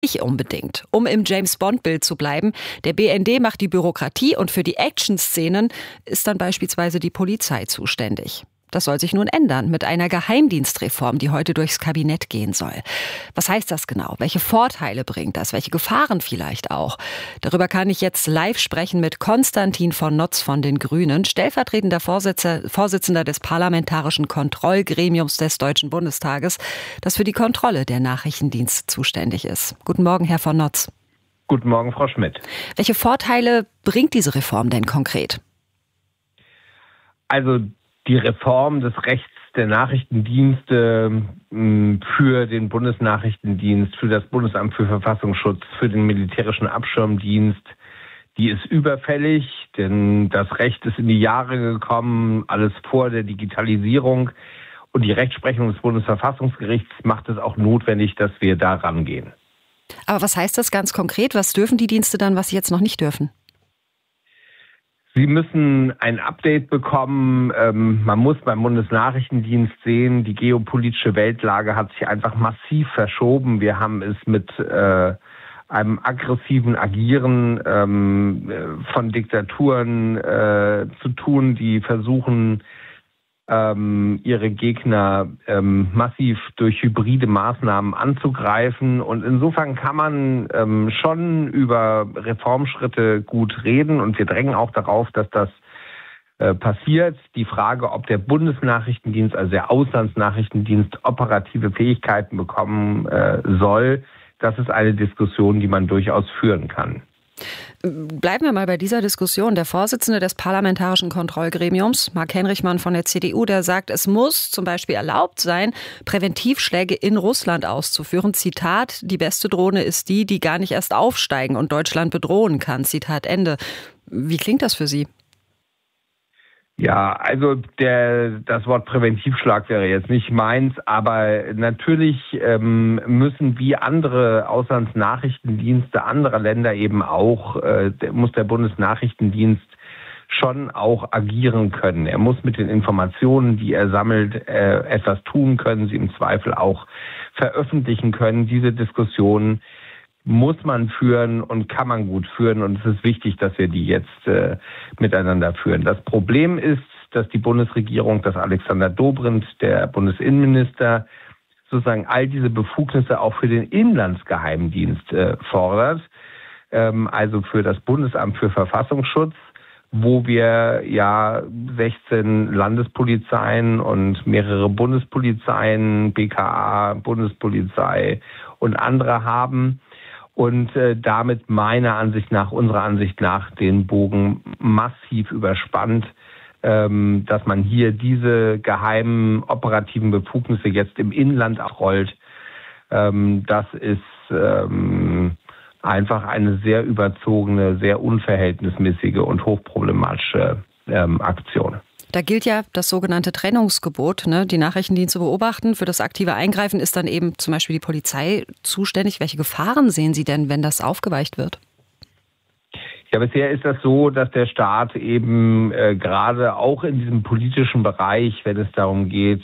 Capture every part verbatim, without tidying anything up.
Nicht unbedingt. Um im James-Bond-Bild zu bleiben, der B N D macht die Bürokratie und für die Action-Szenen ist dann beispielsweise die Polizei zuständig. Das soll sich nun ändern mit einer Geheimdienstreform, die heute durchs Kabinett gehen soll. Was heißt das genau? Welche Vorteile bringt das? Welche Gefahren vielleicht auch? Darüber kann ich jetzt live sprechen mit Konstantin von Notz von den Grünen, stellvertretender Vorsitzender des Parlamentarischen Kontrollgremiums des Deutschen Bundestages, das für die Kontrolle der Nachrichtendienste zuständig ist. Guten Morgen, Herr von Notz. Guten Morgen, Frau Schmidt. Welche Vorteile bringt diese Reform denn konkret? Also die Reform des Rechts der Nachrichtendienste für den Bundesnachrichtendienst, für das Bundesamt für Verfassungsschutz, für den militärischen Abschirmdienst, die ist überfällig, denn das Recht ist in die Jahre gekommen, alles vor der Digitalisierung. Und die Rechtsprechung des Bundesverfassungsgerichts macht es auch notwendig, dass wir da rangehen. Aber was heißt das ganz konkret? Was dürfen die Dienste dann, was sie jetzt noch nicht dürfen? Sie müssen ein Update bekommen. Ähm, man muss beim Bundesnachrichtendienst sehen, die geopolitische Weltlage hat sich einfach massiv verschoben. Wir haben es mit äh, einem aggressiven Agieren ähm, von Diktaturen äh, zu tun, die versuchen, ähm, ihre Gegner ähm, massiv durch hybride Maßnahmen anzugreifen. Und insofern kann man ähm, schon über Reformschritte gut reden. Und wir drängen auch darauf, dass das äh, passiert. Die Frage, ob der Bundesnachrichtendienst, also der Auslandsnachrichtendienst, operative Fähigkeiten bekommen äh, soll, das ist eine Diskussion, die man durchaus führen kann. Bleiben wir mal bei dieser Diskussion. Der Vorsitzende des Parlamentarischen Kontrollgremiums, Marc Henrichmann von der C D U, der sagt, es muss zum Beispiel erlaubt sein, Präventivschläge in Russland auszuführen. Zitat, die beste Drohne ist die, die gar nicht erst aufsteigen und Deutschland bedrohen kann. Zitat Ende. Wie klingt das für Sie? Ja, also der, das Wort Präventivschlag wäre jetzt nicht meins, aber natürlich ähm, müssen wie andere Auslandsnachrichtendienste anderer Länder eben auch, äh, muss der Bundesnachrichtendienst schon auch agieren können. Er muss mit den Informationen, die er sammelt, äh, etwas tun können, sie im Zweifel auch veröffentlichen können. Diese Diskussion muss man führen und kann man gut führen. Und es ist wichtig, dass wir die jetzt äh, miteinander führen. Das Problem ist, dass die Bundesregierung, dass Alexander Dobrindt, der Bundesinnenminister, sozusagen all diese Befugnisse auch für den Inlandsgeheimdienst äh, fordert. Ähm, also für das Bundesamt für Verfassungsschutz, wo wir ja sechzehn Landespolizeien und mehrere Bundespolizeien, B K A, Bundespolizei und andere haben. Und äh, damit meiner Ansicht nach, unserer Ansicht nach, den Bogen massiv überspannt, ähm, dass man hier diese geheimen operativen Befugnisse jetzt im Inland rollt. Ähm, das ist ähm, einfach eine sehr überzogene, sehr unverhältnismäßige und hochproblematische ähm, Aktion. Da gilt ja das sogenannte Trennungsgebot, ne? Die Nachrichtendienste beobachten. Für das aktive Eingreifen ist dann eben zum Beispiel die Polizei zuständig. Welche Gefahren sehen Sie denn, wenn das aufgeweicht wird? Ja, bisher ist das so, dass der Staat eben äh, gerade auch in diesem politischen Bereich, wenn es darum geht,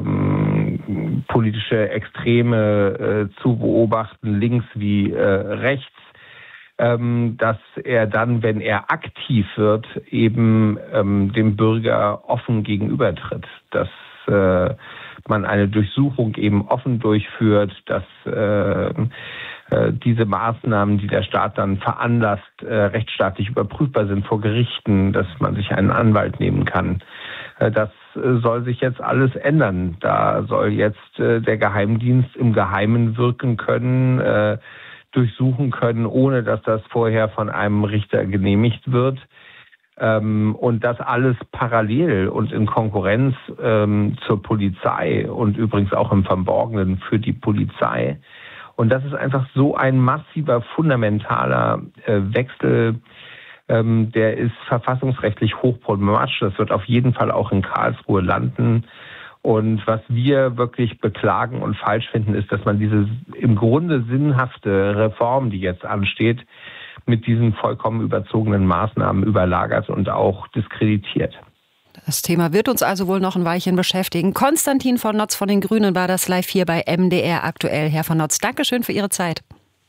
ähm, politische Extreme äh, zu beobachten, links wie äh, rechts, Ähm, dass er dann, wenn er aktiv wird, eben ähm, dem Bürger offen gegenübertritt, dass äh, man eine Durchsuchung eben offen durchführt, dass äh, äh, diese Maßnahmen, die der Staat dann veranlasst, äh, rechtsstaatlich überprüfbar sind vor Gerichten, dass man sich einen Anwalt nehmen kann. Äh, das äh, soll sich jetzt alles ändern. Da soll jetzt äh, der Geheimdienst im Geheimen wirken können, äh, durchsuchen können, ohne dass das vorher von einem Richter genehmigt wird. Ähm, und das alles parallel und in Konkurrenz ähm, zur Polizei und übrigens auch im Verborgenen für die Polizei. Und das ist einfach so ein massiver, fundamentaler äh, Wechsel, ähm, der ist verfassungsrechtlich hochproblematisch. Das wird auf jeden Fall auch in Karlsruhe landen. Und was wir wirklich beklagen und falsch finden, ist, dass man diese im Grunde sinnhafte Reform, die jetzt ansteht, mit diesen vollkommen überzogenen Maßnahmen überlagert und auch diskreditiert. Das Thema wird uns also wohl noch ein Weilchen beschäftigen. Konstantin von Notz von den Grünen war das live hier bei M D R aktuell. Herr von Notz, Dankeschön für Ihre Zeit.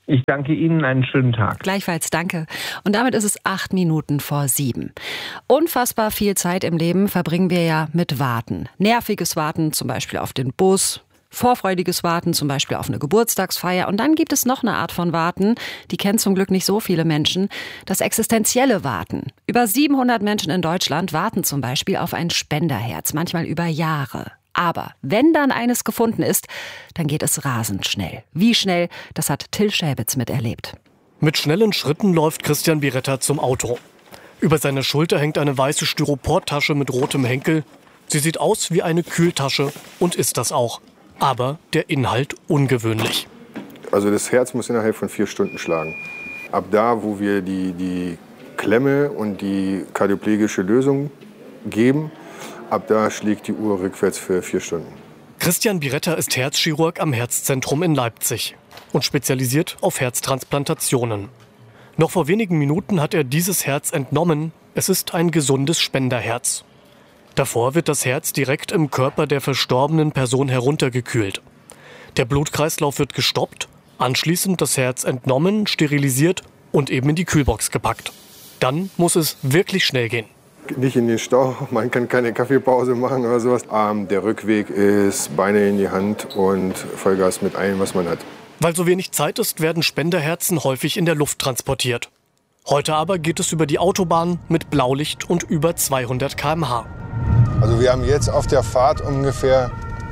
Ich danke Ihnen, einen schönen Tag. Gleichfalls, danke. Und damit ist es acht Minuten vor sieben. Unfassbar viel Zeit im Leben verbringen wir ja mit Warten. Nerviges Warten, zum Beispiel auf den Bus. Vorfreudiges Warten, zum Beispiel auf eine Geburtstagsfeier. Und dann gibt es noch eine Art von Warten, die kennen zum Glück nicht so viele Menschen, das existenzielle Warten. Über siebenhundert Menschen in Deutschland warten zum Beispiel auf ein Spenderherz, manchmal über Jahre. Aber wenn dann eines gefunden ist, dann geht es rasend schnell. Wie schnell, das hat Till Schäbitz miterlebt. Mit schnellen Schritten läuft Christian Biretta zum Auto. Über seiner Schulter hängt eine weiße Styroportasche mit rotem Henkel. Sie sieht aus wie eine Kühltasche und ist das auch. Aber der Inhalt ungewöhnlich. Also das Herz muss innerhalb von vier Stunden schlagen. Ab da, wo wir die, die Klemme und die kardioplegische Lösung geben, ab da schlägt die Uhr rückwärts für vier Stunden. Christian Biretta ist Herzchirurg am Herzzentrum in Leipzig und spezialisiert auf Herztransplantationen. Noch vor wenigen Minuten hat er dieses Herz entnommen. Es ist ein gesundes Spenderherz. Davor wird das Herz direkt im Körper der verstorbenen Person heruntergekühlt. Der Blutkreislauf wird gestoppt, anschließend das Herz entnommen, sterilisiert und eben in die Kühlbox gepackt. Dann muss es wirklich schnell gehen. Nicht in den Stau, man kann keine Kaffeepause machen oder sowas. Ähm, der Rückweg ist Beine in die Hand und Vollgas mit allem, was man hat. Weil so wenig Zeit ist, werden Spenderherzen häufig in der Luft transportiert. Heute aber geht es über die Autobahn mit Blaulicht und über zweihundert Kilometer pro Stunde. Also wir haben jetzt auf der Fahrt ungefähr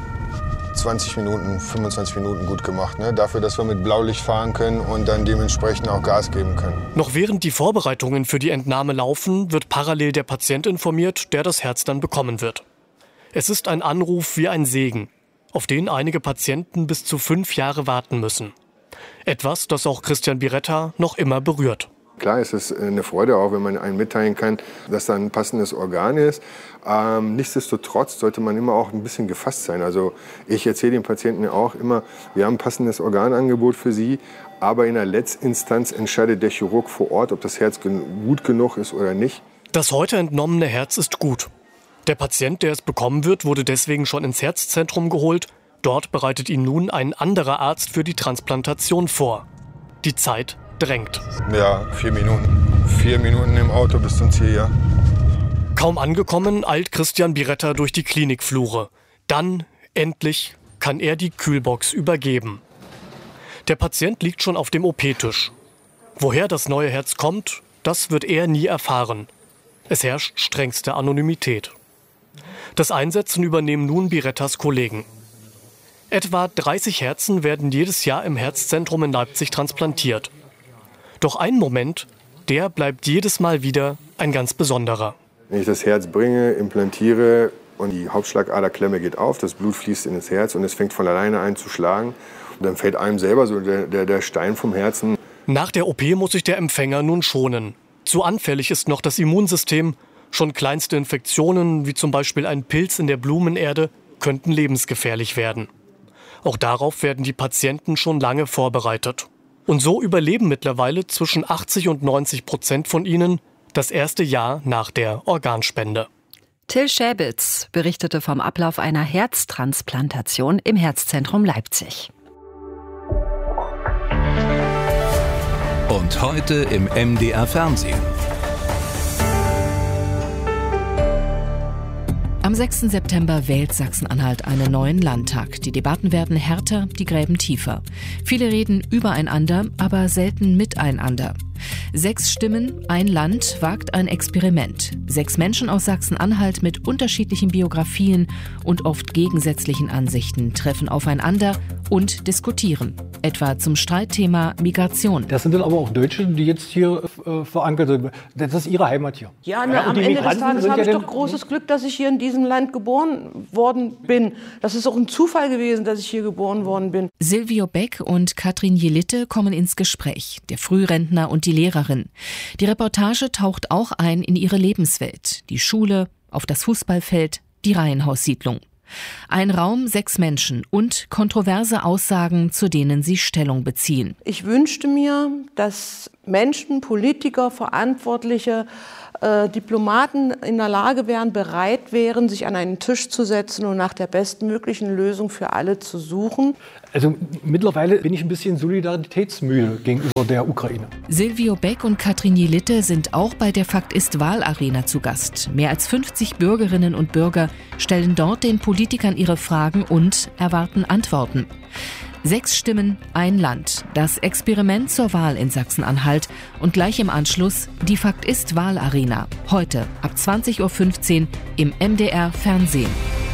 zwanzig Minuten, fünfundzwanzig Minuten gut gemacht, ne? Dafür, dass wir mit Blaulicht fahren können und dann dementsprechend auch Gas geben können. Noch während die Vorbereitungen für die Entnahme laufen, wird parallel der Patient informiert, der das Herz dann bekommen wird. Es ist ein Anruf wie ein Segen, auf den einige Patienten bis zu fünf Jahre warten müssen. Etwas, das auch Christian Biretta noch immer berührt. Klar, es ist eine Freude, auch wenn man einem mitteilen kann, dass da ein passendes Organ ist. Ähm, nichtsdestotrotz sollte man immer auch ein bisschen gefasst sein. Also ich erzähle den Patienten auch immer, wir haben ein passendes Organangebot für sie, aber in der Letztinstanz entscheidet der Chirurg vor Ort, ob das Herz gut genug ist oder nicht. Das heute entnommene Herz ist gut. Der Patient, der es bekommen wird, wurde deswegen schon ins Herzzentrum geholt. Dort bereitet ihn nun ein anderer Arzt für die Transplantation vor. Die Zeit drängt. Ja, vier Minuten. Vier Minuten im Auto bis zum Ziel, ja. Kaum angekommen, eilt Christian Biretta durch die Klinikflure. Dann, endlich, kann er die Kühlbox übergeben. Der Patient liegt schon auf dem O P-Tisch. Woher das neue Herz kommt, das wird er nie erfahren. Es herrscht strengste Anonymität. Das Einsetzen übernehmen nun Birettas Kollegen. Etwa dreißig Herzen werden jedes Jahr im Herzzentrum in Leipzig transplantiert. Doch ein Moment, der bleibt jedes Mal wieder ein ganz besonderer. Wenn ich das Herz bringe, implantiere und die Hauptschlagaderklemme geht auf, das Blut fließt in das Herz und es fängt von alleine an zu schlagen. Und dann fällt einem selber so der, der, der Stein vom Herzen. Nach der O P muss sich der Empfänger nun schonen. Zu anfällig ist noch das Immunsystem. Schon kleinste Infektionen, wie zum Beispiel ein Pilz in der Blumenerde, könnten lebensgefährlich werden. Auch darauf werden die Patienten schon lange vorbereitet. Und so überleben mittlerweile zwischen achtzig und neunzig Prozent von ihnen das erste Jahr nach der Organspende. Till Schäbitz berichtete vom Ablauf einer Herztransplantation im Herzzentrum Leipzig. Und heute im M D R Fernsehen. Am sechsten September wählt Sachsen-Anhalt einen neuen Landtag. Die Debatten werden härter, die Gräben tiefer. Viele reden übereinander, aber selten miteinander. Sechs Stimmen, ein Land wagt ein Experiment. Sechs Menschen aus Sachsen-Anhalt mit unterschiedlichen Biografien und oft gegensätzlichen Ansichten treffen aufeinander und diskutieren. Etwa zum Streitthema Migration. Das sind dann aber auch Deutsche, die jetzt hier äh, verankert sind. Das ist ihre Heimat hier. Ja, ne, ja am Ende des Tages habe ich ja doch großes Glück, dass ich hier in diesem Land geboren worden bin. Das ist auch ein Zufall gewesen, dass ich hier geboren worden bin. Silvio Beck und Katrin Jelitte kommen ins Gespräch. Der Frührentner und die Lehrerin. Die Reportage taucht auch ein in ihre Lebenswelt. Die Schule, auf das Fußballfeld, die Reihenhaussiedlung. Ein Raum, sechs Menschen und kontroverse Aussagen, zu denen sie Stellung beziehen. Ich wünschte mir, dass Menschen, Politiker, Verantwortliche äh, Diplomaten in der Lage wären, bereit wären, sich an einen Tisch zu setzen und nach der bestmöglichen Lösung für alle zu suchen. Also mittlerweile bin ich ein bisschen solidaritätsmüde gegenüber der Ukraine. Silvio Beck und Katrin Jelitte sind auch bei der Fakt ist Wahlarena zu Gast. Mehr als fünfzig Bürgerinnen und Bürger stellen dort den Politikern ihre Fragen und erwarten Antworten. Sechs Stimmen, ein Land. Das Experiment zur Wahl in Sachsen-Anhalt. Und gleich im Anschluss die Fakt ist Wahlarena. Heute ab zwanzig Uhr fünfzehn im M D R Fernsehen.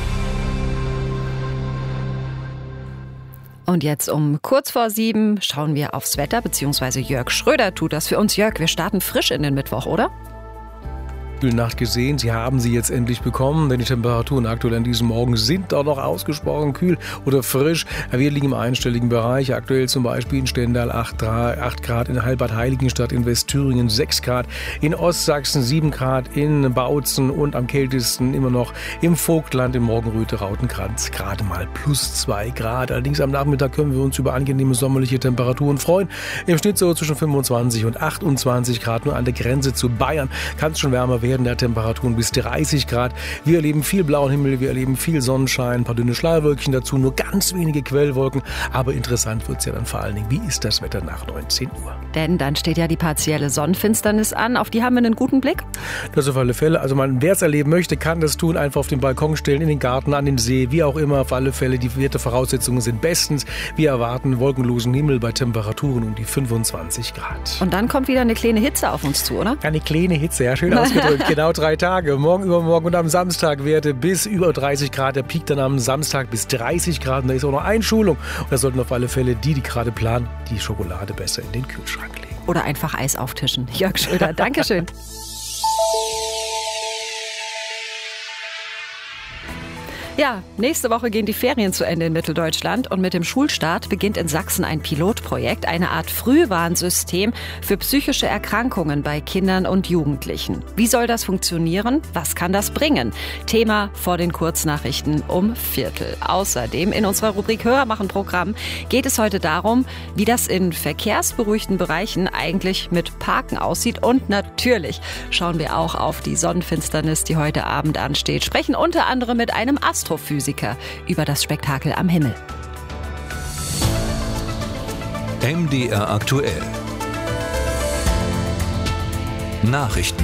Und jetzt um kurz vor sieben schauen wir aufs Wetter, beziehungsweise Jörg Schröder tut das für uns. Jörg, wir starten frisch in den Mittwoch, oder? Nacht gesehen. Sie haben sie jetzt endlich bekommen, denn die Temperaturen aktuell an diesem Morgen sind doch noch ausgesprochen kühl oder frisch. Wir liegen im einstelligen Bereich. Aktuell zum Beispiel in Stendal acht Grad, in Halbad-Heiligenstadt, in Westthüringen sechs Grad, in Ostsachsen sieben Grad, in Bautzen und am kältesten immer noch im Vogtland, in Morgenröte, Rautenkranz, gerade mal plus zwei Grad. Allerdings am Nachmittag können wir uns über angenehme sommerliche Temperaturen freuen. Im Schnitt so zwischen fünfundzwanzig und achtundzwanzig Grad, nur an der Grenze zu Bayern kann es schon wärmer werden. Der Temperaturen bis dreißig Grad. Wir erleben viel blauen Himmel, wir erleben viel Sonnenschein, ein paar dünne Schleierwölkchen dazu, nur ganz wenige Quellwolken. Aber interessant wird es ja dann vor allen Dingen, wie ist das Wetter nach neunzehn Uhr? Denn dann steht ja die partielle Sonnenfinsternis an. Auf die haben wir einen guten Blick. Das auf alle Fälle. Also man, wer es erleben möchte, kann das tun. Einfach auf den Balkon stellen, in den Garten, an den See, wie auch immer. Auf alle Fälle, die Wettervoraussetzungen sind bestens. Wir erwarten wolkenlosen Himmel bei Temperaturen um die fünfundzwanzig Grad. Und dann kommt wieder eine kleine Hitze auf uns zu, oder? Eine kleine Hitze, ja, schön ausgedrückt. Genau drei Tage. Morgen, übermorgen und am Samstag Werte bis über dreißig Grad. Der Peak dann am Samstag bis dreißig Grad. Und da ist auch noch Einschulung. Und da sollten auf alle Fälle die, die gerade planen, die Schokolade besser in den Kühlschrank legen. Oder einfach Eis auftischen. Jörg Schröder, Dankeschön. Ja, nächste Woche gehen die Ferien zu Ende in Mitteldeutschland und mit dem Schulstart beginnt in Sachsen ein Pilotprojekt, eine Art Frühwarnsystem für psychische Erkrankungen bei Kindern und Jugendlichen. Wie soll das funktionieren? Was kann das bringen? Thema vor den Kurznachrichten um Viertel. Außerdem in unserer Rubrik Hörermachen-Programm geht es heute darum, wie das in verkehrsberuhigten Bereichen eigentlich mit Parken aussieht. Und natürlich schauen wir auch auf die Sonnenfinsternis, die heute Abend ansteht. Sprechen unter anderem mit einem Astrophysiker über das Spektakel am Himmel. M D R aktuell. Nachrichten.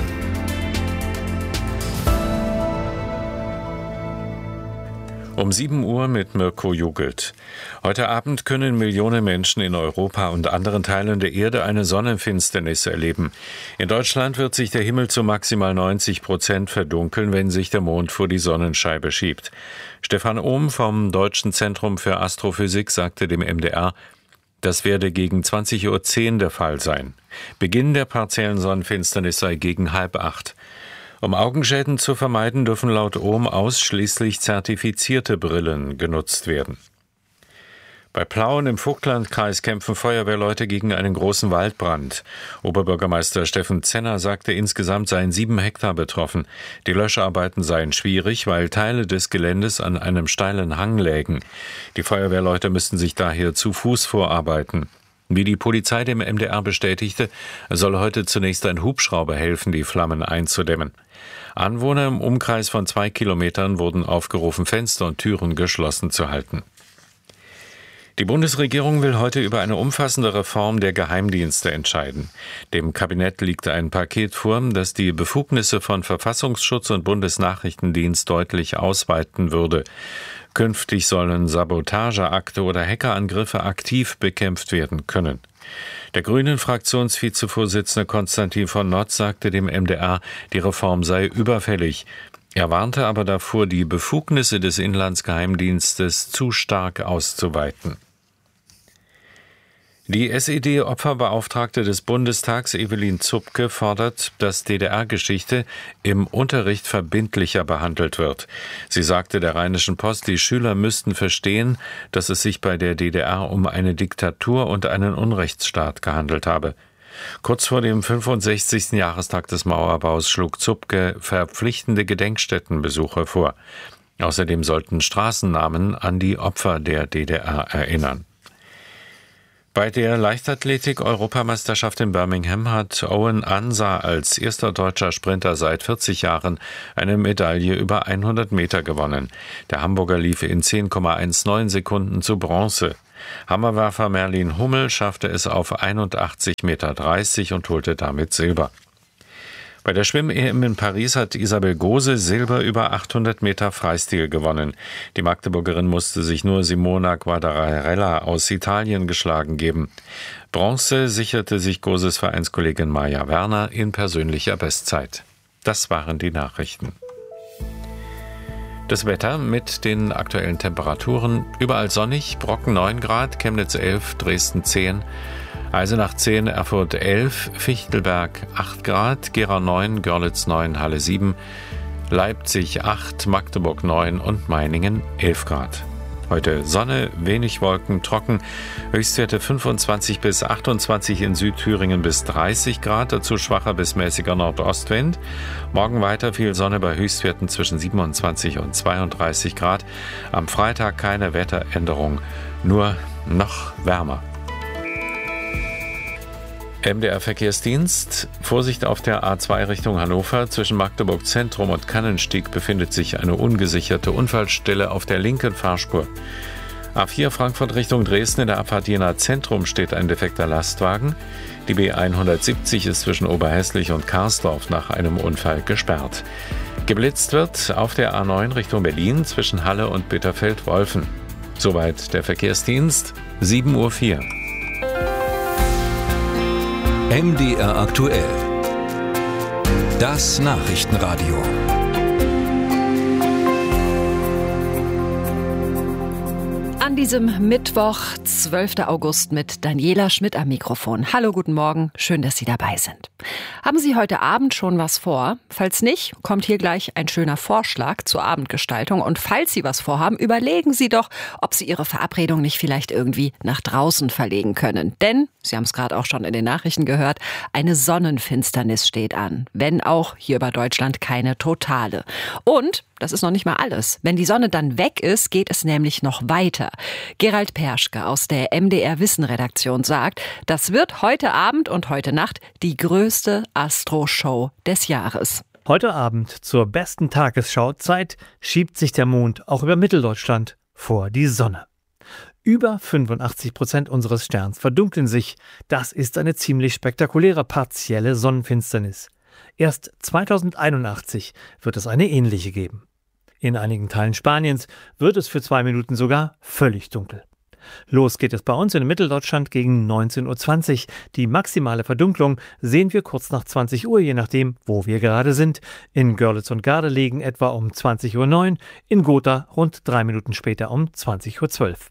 Um sieben Uhr mit Mirko Jugelt. Heute Abend können Millionen Menschen in Europa und anderen Teilen der Erde eine Sonnenfinsternis erleben. In Deutschland wird sich der Himmel zu maximal neunzig Prozent verdunkeln, wenn sich der Mond vor die Sonnenscheibe schiebt. Stefan Ohm vom Deutschen Zentrum für Astrophysik sagte dem M D R, das werde gegen zwanzig Uhr zehn der Fall sein. Beginn der partiellen Sonnenfinsternis sei gegen halb acht. Um Augenschäden zu vermeiden, dürfen laut Ohm ausschließlich zertifizierte Brillen genutzt werden. Bei Plauen im Vogtlandkreis kämpfen Feuerwehrleute gegen einen großen Waldbrand. Oberbürgermeister Steffen Zenner sagte, insgesamt seien sieben Hektar betroffen. Die Löscharbeiten seien schwierig, weil Teile des Geländes an einem steilen Hang lägen. Die Feuerwehrleute müssten sich daher zu Fuß vorarbeiten. Wie die Polizei dem M D R bestätigte, soll heute zunächst ein Hubschrauber helfen, die Flammen einzudämmen. Anwohner im Umkreis von zwei Kilometern wurden aufgerufen, Fenster und Türen geschlossen zu halten. Die Bundesregierung will heute über eine umfassende Reform der Geheimdienste entscheiden. Dem Kabinett liegt ein Paket vor, das die Befugnisse von Verfassungsschutz und Bundesnachrichtendienst deutlich ausweiten würde. Künftig sollen Sabotageakte oder Hackerangriffe aktiv bekämpft werden können. Der Grünen-Fraktionsvizevorsitzende Konstantin von Notz sagte dem M D R, die Reform sei überfällig. Er warnte aber davor, die Befugnisse des Inlandsgeheimdienstes zu stark auszuweiten. Die S E D-Opferbeauftragte des Bundestags Evelyn Zupke fordert, dass D D R-Geschichte im Unterricht verbindlicher behandelt wird. Sie sagte der Rheinischen Post, die Schüler müssten verstehen, dass es sich bei der D D R um eine Diktatur und einen Unrechtsstaat gehandelt habe. Kurz vor dem fünfundsechzigsten Jahrestag des Mauerbaus schlug Zupke verpflichtende Gedenkstättenbesuche vor. Außerdem sollten Straßennamen an die Opfer der D D R erinnern. Bei der Leichtathletik-Europameisterschaft in Birmingham hat Owen Ansa als erster deutscher Sprinter seit vierzig Jahren eine Medaille über hundert Meter gewonnen. Der Hamburger lief in zehn Komma neunzehn Sekunden zu Bronze. Hammerwerfer Merlin Hummel schaffte es auf einundachtzig Komma dreißig Meter und holte damit Silber. Bei der Schwimm-E M in Paris hat Isabel Gose Silber über achthundert Meter Freistil gewonnen. Die Magdeburgerin musste sich nur Simona Quadarella aus Italien geschlagen geben. Bronze sicherte sich Goses Vereinskollegin Maja Werner in persönlicher Bestzeit. Das waren die Nachrichten. Das Wetter mit den aktuellen Temperaturen: überall sonnig, Brocken neun Grad, Chemnitz elf, Dresden zehn, Eisenach zehn, Erfurt elf, Fichtelberg acht Grad, Gera neun, Görlitz neun, Halle sieben, Leipzig acht, Magdeburg neun und Meiningen elf Grad. Heute Sonne, wenig Wolken, trocken, Höchstwerte fünfundzwanzig bis achtundzwanzig, in Südthüringen bis dreißig Grad, dazu schwacher bis mäßiger Nordostwind. Morgen weiter viel Sonne bei Höchstwerten zwischen siebenundzwanzig und zweiunddreißig Grad. Am Freitag keine Wetteränderung, nur noch wärmer. M D R-Verkehrsdienst. Vorsicht auf der A zwei Richtung Hannover. Zwischen Magdeburg Zentrum und Kannenstieg befindet sich eine ungesicherte Unfallstelle auf der linken Fahrspur. A vier Frankfurt Richtung Dresden. In der Abfahrt Jena Zentrum steht ein defekter Lastwagen. Die B hundertsiebzig ist zwischen Oberhäslich und Karsdorf nach einem Unfall gesperrt. Geblitzt wird auf der A neun Richtung Berlin zwischen Halle und Bitterfeld-Wolfen. Soweit der Verkehrsdienst. sieben Uhr vier. M D R aktuell. Das Nachrichtenradio. An diesem Mittwoch, zwölften August, mit Daniela Schmidt am Mikrofon. Hallo, guten Morgen, schön, dass Sie dabei sind. Haben Sie heute Abend schon was vor? Falls nicht, kommt hier gleich ein schöner Vorschlag zur Abendgestaltung. Und falls Sie was vorhaben, überlegen Sie doch, ob Sie Ihre Verabredung nicht vielleicht irgendwie nach draußen verlegen können. Denn, Sie haben es gerade auch schon in den Nachrichten gehört, eine Sonnenfinsternis steht an. Wenn auch hier über Deutschland keine totale. Und das ist noch nicht mal alles. Wenn die Sonne dann weg ist, geht es nämlich noch weiter. Gerald Perschke aus der M D R-Wissen-Redaktion sagt, das wird heute Abend und heute Nacht die größte Astro-Show des Jahres. Heute Abend zur besten Tagesschauzeit schiebt sich der Mond auch über Mitteldeutschland vor die Sonne. Über fünfundachtzig Prozent unseres Sterns verdunkeln sich. Das ist eine ziemlich spektakuläre partielle Sonnenfinsternis. Erst zweitausendeinundachtzig wird es eine ähnliche geben. In einigen Teilen Spaniens wird es für zwei Minuten sogar völlig dunkel. Los geht es bei uns in Mitteldeutschland gegen neunzehn Uhr zwanzig. Die maximale Verdunklung sehen wir kurz nach zwanzig Uhr, je nachdem, wo wir gerade sind. In Görlitz und Gardelegen etwa um zwanzig Uhr neun, in Gotha rund drei Minuten später um zwanzig Uhr zwölf.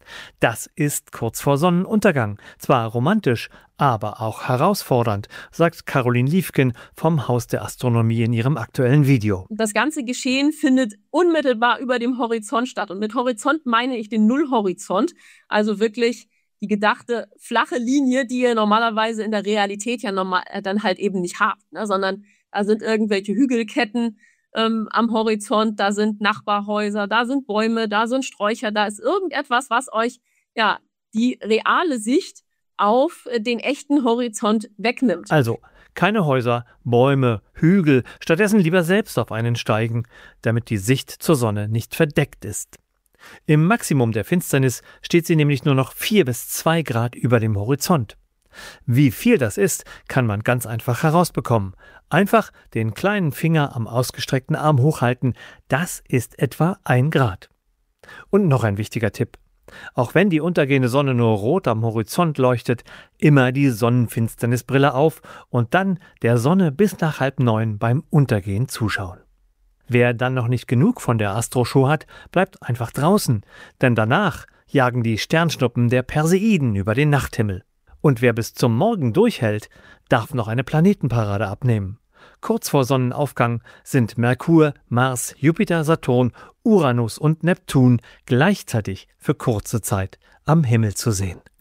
Das ist kurz vor Sonnenuntergang. Zwar romantisch, aber auch herausfordernd, sagt Caroline Liefken vom Haus der Astronomie in ihrem aktuellen Video. Das ganze Geschehen findet unmittelbar über dem Horizont statt. Und mit Horizont meine ich den Nullhorizont. Also wirklich die gedachte flache Linie, die ihr normalerweise in der Realität ja normal, äh, dann halt eben nicht habt, ne? Sondern da sind irgendwelche Hügelketten ähm, am Horizont, da sind Nachbarhäuser, da sind Bäume, da sind Sträucher, da ist irgendetwas, was euch ja die reale Sicht auf den echten Horizont wegnimmt. Also keine Häuser, Bäume, Hügel, stattdessen lieber selbst auf einen steigen, damit die Sicht zur Sonne nicht verdeckt ist. Im Maximum der Finsternis steht sie nämlich nur noch vier bis zwei Grad über dem Horizont. Wie viel das ist, kann man ganz einfach herausbekommen. Einfach den kleinen Finger am ausgestreckten Arm hochhalten, das ist etwa ein Grad. Und noch ein wichtiger Tipp. Auch wenn die untergehende Sonne nur rot am Horizont leuchtet, immer die Sonnenfinsternisbrille auf und dann der Sonne bis nach halb neun beim Untergehen zuschauen. Wer dann noch nicht genug von der Astroshow hat, bleibt einfach draußen, denn danach jagen die Sternschnuppen der Perseiden über den Nachthimmel. Und wer bis zum Morgen durchhält, darf noch eine Planetenparade abnehmen. Kurz vor Sonnenaufgang sind Merkur, Mars, Jupiter, Saturn, Uranus und Neptun gleichzeitig für kurze Zeit am Himmel zu sehen.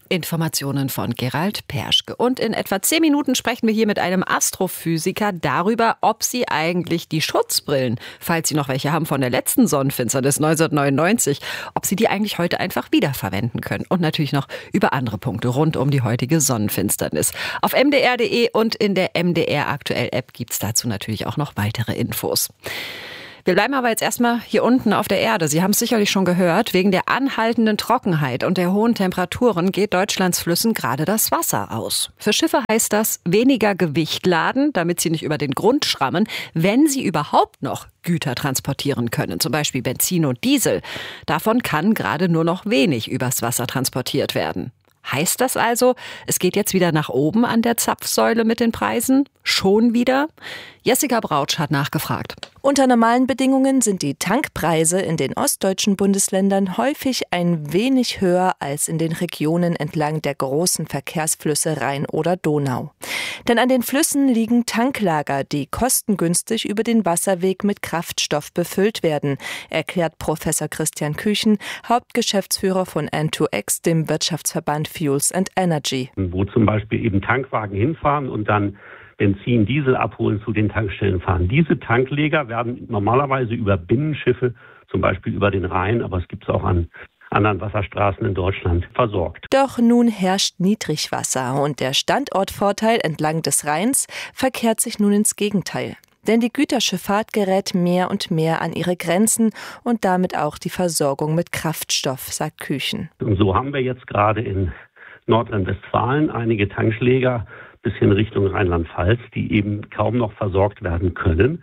Informationen von Gerald Perschke. Und in etwa zehn Minuten sprechen wir hier mit einem Astrophysiker darüber, ob Sie eigentlich die Schutzbrillen, falls Sie noch welche haben von der letzten Sonnenfinsternis neunzehnhundertneunundneunzig, ob Sie die eigentlich heute einfach wiederverwenden können. Und natürlich noch über andere Punkte rund um die heutige Sonnenfinsternis. Auf m d r punkt d e und in der M D R Aktuell App gibt es dazu natürlich auch noch weitere Infos. Wir bleiben aber jetzt erstmal hier unten auf der Erde. Sie haben es sicherlich schon gehört, wegen der anhaltenden Trockenheit und der hohen Temperaturen geht Deutschlands Flüssen gerade das Wasser aus. Für Schiffe heißt das weniger Gewicht laden, damit sie nicht über den Grund schrammen, wenn sie überhaupt noch Güter transportieren können, zum Beispiel Benzin und Diesel. Davon kann gerade nur noch wenig übers Wasser transportiert werden. Heißt das also, es geht jetzt wieder nach oben an der Zapfsäule mit den Preisen? Schon wieder? Jessica Brautsch hat nachgefragt. Unter normalen Bedingungen sind die Tankpreise in den ostdeutschen Bundesländern häufig ein wenig höher als in den Regionen entlang der großen Verkehrsflüsse Rhein oder Donau. Denn an den Flüssen liegen Tanklager, die kostengünstig über den Wasserweg mit Kraftstoff befüllt werden, erklärt Professor Christian Küchen, Hauptgeschäftsführer von N zwei X, dem Wirtschaftsverband Fuels and Energy. Wo zum Beispiel eben Tankwagen hinfahren und dann Benzin, Diesel abholen, zu den Tankstellen fahren. Diese Tankleger werden normalerweise über Binnenschiffe, zum Beispiel über den Rhein, aber es gibt es auch an anderen Wasserstraßen in Deutschland, versorgt. Doch nun herrscht Niedrigwasser und der Standortvorteil entlang des Rheins verkehrt sich nun ins Gegenteil. Denn die Güterschifffahrt gerät mehr und mehr an ihre Grenzen und damit auch die Versorgung mit Kraftstoff, sagt Küchen. Und so haben wir jetzt gerade in Nordrhein-Westfalen einige Tankschläger bis hin Richtung Rheinland-Pfalz, die eben kaum noch versorgt werden können.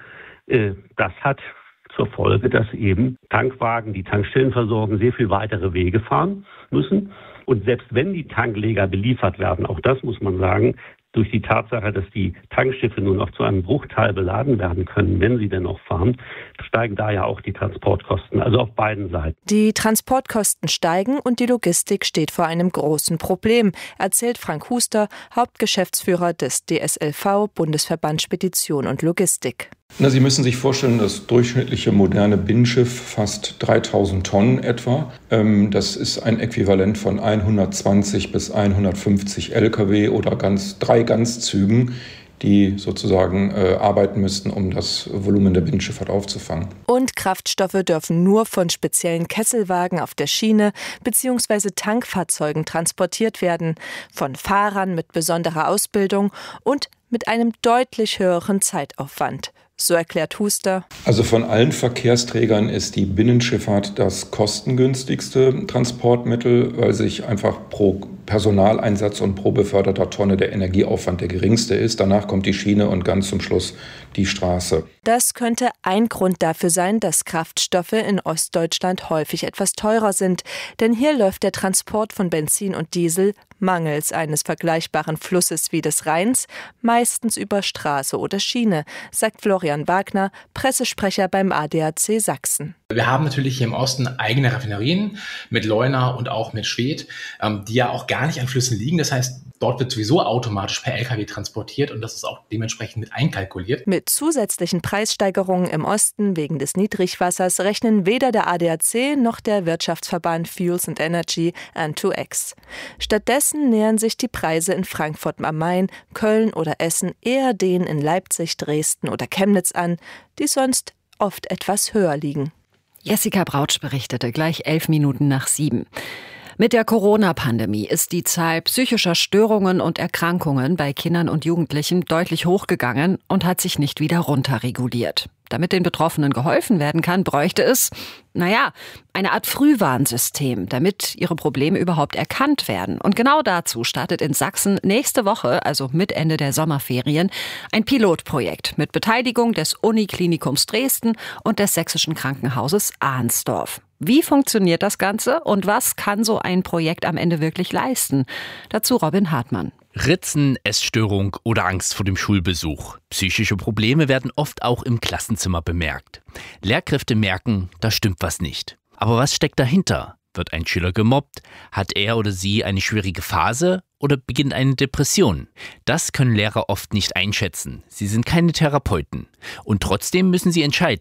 Das hat zur Folge, dass eben Tankwagen, die Tankstellen versorgen, sehr viel weitere Wege fahren müssen. Und selbst wenn die Tankleger beliefert werden, auch das muss man sagen, durch die Tatsache, dass die Tankschiffe nur noch zu einem Bruchteil beladen werden können, wenn sie denn noch fahren, steigen da ja auch die Transportkosten, also auf beiden Seiten. Die Transportkosten steigen und die Logistik steht vor einem großen Problem, erzählt Frank Huster, Hauptgeschäftsführer des D S L V, Bundesverband Spedition und Logistik. Na, Sie müssen sich vorstellen, das durchschnittliche moderne Binnenschiff fasst dreitausend Tonnen etwa. Ähm, das ist ein Äquivalent von hundertzwanzig bis hundertfünfzig L K W oder ganz, drei Ganzzügen, die sozusagen äh, arbeiten müssten, um das Volumen der Binnenschifffahrt aufzufangen. Und Kraftstoffe dürfen nur von speziellen Kesselwagen auf der Schiene bzw. Tankfahrzeugen transportiert werden, von Fahrern mit besonderer Ausbildung und mit einem deutlich höheren Zeitaufwand. So erklärt Huster. Also von allen Verkehrsträgern ist die Binnenschifffahrt das kostengünstigste Transportmittel, weil sich einfach pro Personaleinsatz und pro beförderter Tonne der Energieaufwand der geringste ist. Danach kommt die Schiene und ganz zum Schluss die Straße. Das könnte ein Grund dafür sein, dass Kraftstoffe in Ostdeutschland häufig etwas teurer sind. Denn hier läuft der Transport von Benzin und Diesel mangels eines vergleichbaren Flusses wie des Rheins meistens über Straße oder Schiene, sagt Florian Wagner, Pressesprecher beim A D A C Sachsen. Wir haben natürlich hier im Osten eigene Raffinerien mit Leuna und auch mit Schwedt, die ja auch gar nicht an Flüssen liegen. Das heißt, dort wird sowieso automatisch per L K W transportiert und das ist auch dementsprechend mit einkalkuliert. Mit zusätzlichen Preissteigerungen im Osten wegen des Niedrigwassers rechnen weder der A D A C noch der Wirtschaftsverband Fuels and Energy N zwei X. Stattdessen nähern sich die Preise in Frankfurt am Main, Köln oder Essen eher denen in Leipzig, Dresden oder Chemnitz an, die sonst oft etwas höher liegen. Jessica Brautsch berichtete gleich elf Minuten nach sieben. Mit der Corona-Pandemie ist die Zahl psychischer Störungen und Erkrankungen bei Kindern und Jugendlichen deutlich hochgegangen und hat sich nicht wieder runterreguliert. Damit den Betroffenen geholfen werden kann, bräuchte es, naja, eine Art Frühwarnsystem, damit ihre Probleme überhaupt erkannt werden. Und genau dazu startet in Sachsen nächste Woche, also mit Ende der Sommerferien, ein Pilotprojekt mit Beteiligung des Uniklinikums Dresden und des Sächsischen Krankenhauses Ahnsdorf. Wie funktioniert das Ganze und was kann so ein Projekt am Ende wirklich leisten? Dazu Robin Hartmann. Ritzen, Essstörung oder Angst vor dem Schulbesuch. Psychische Probleme werden oft auch im Klassenzimmer bemerkt. Lehrkräfte merken, da stimmt was nicht. Aber was steckt dahinter? Wird ein Schüler gemobbt? Hat er oder sie eine schwierige Phase oder beginnt eine Depression? Das können Lehrer oft nicht einschätzen. Sie sind keine Therapeuten. Und trotzdem müssen sie entscheiden.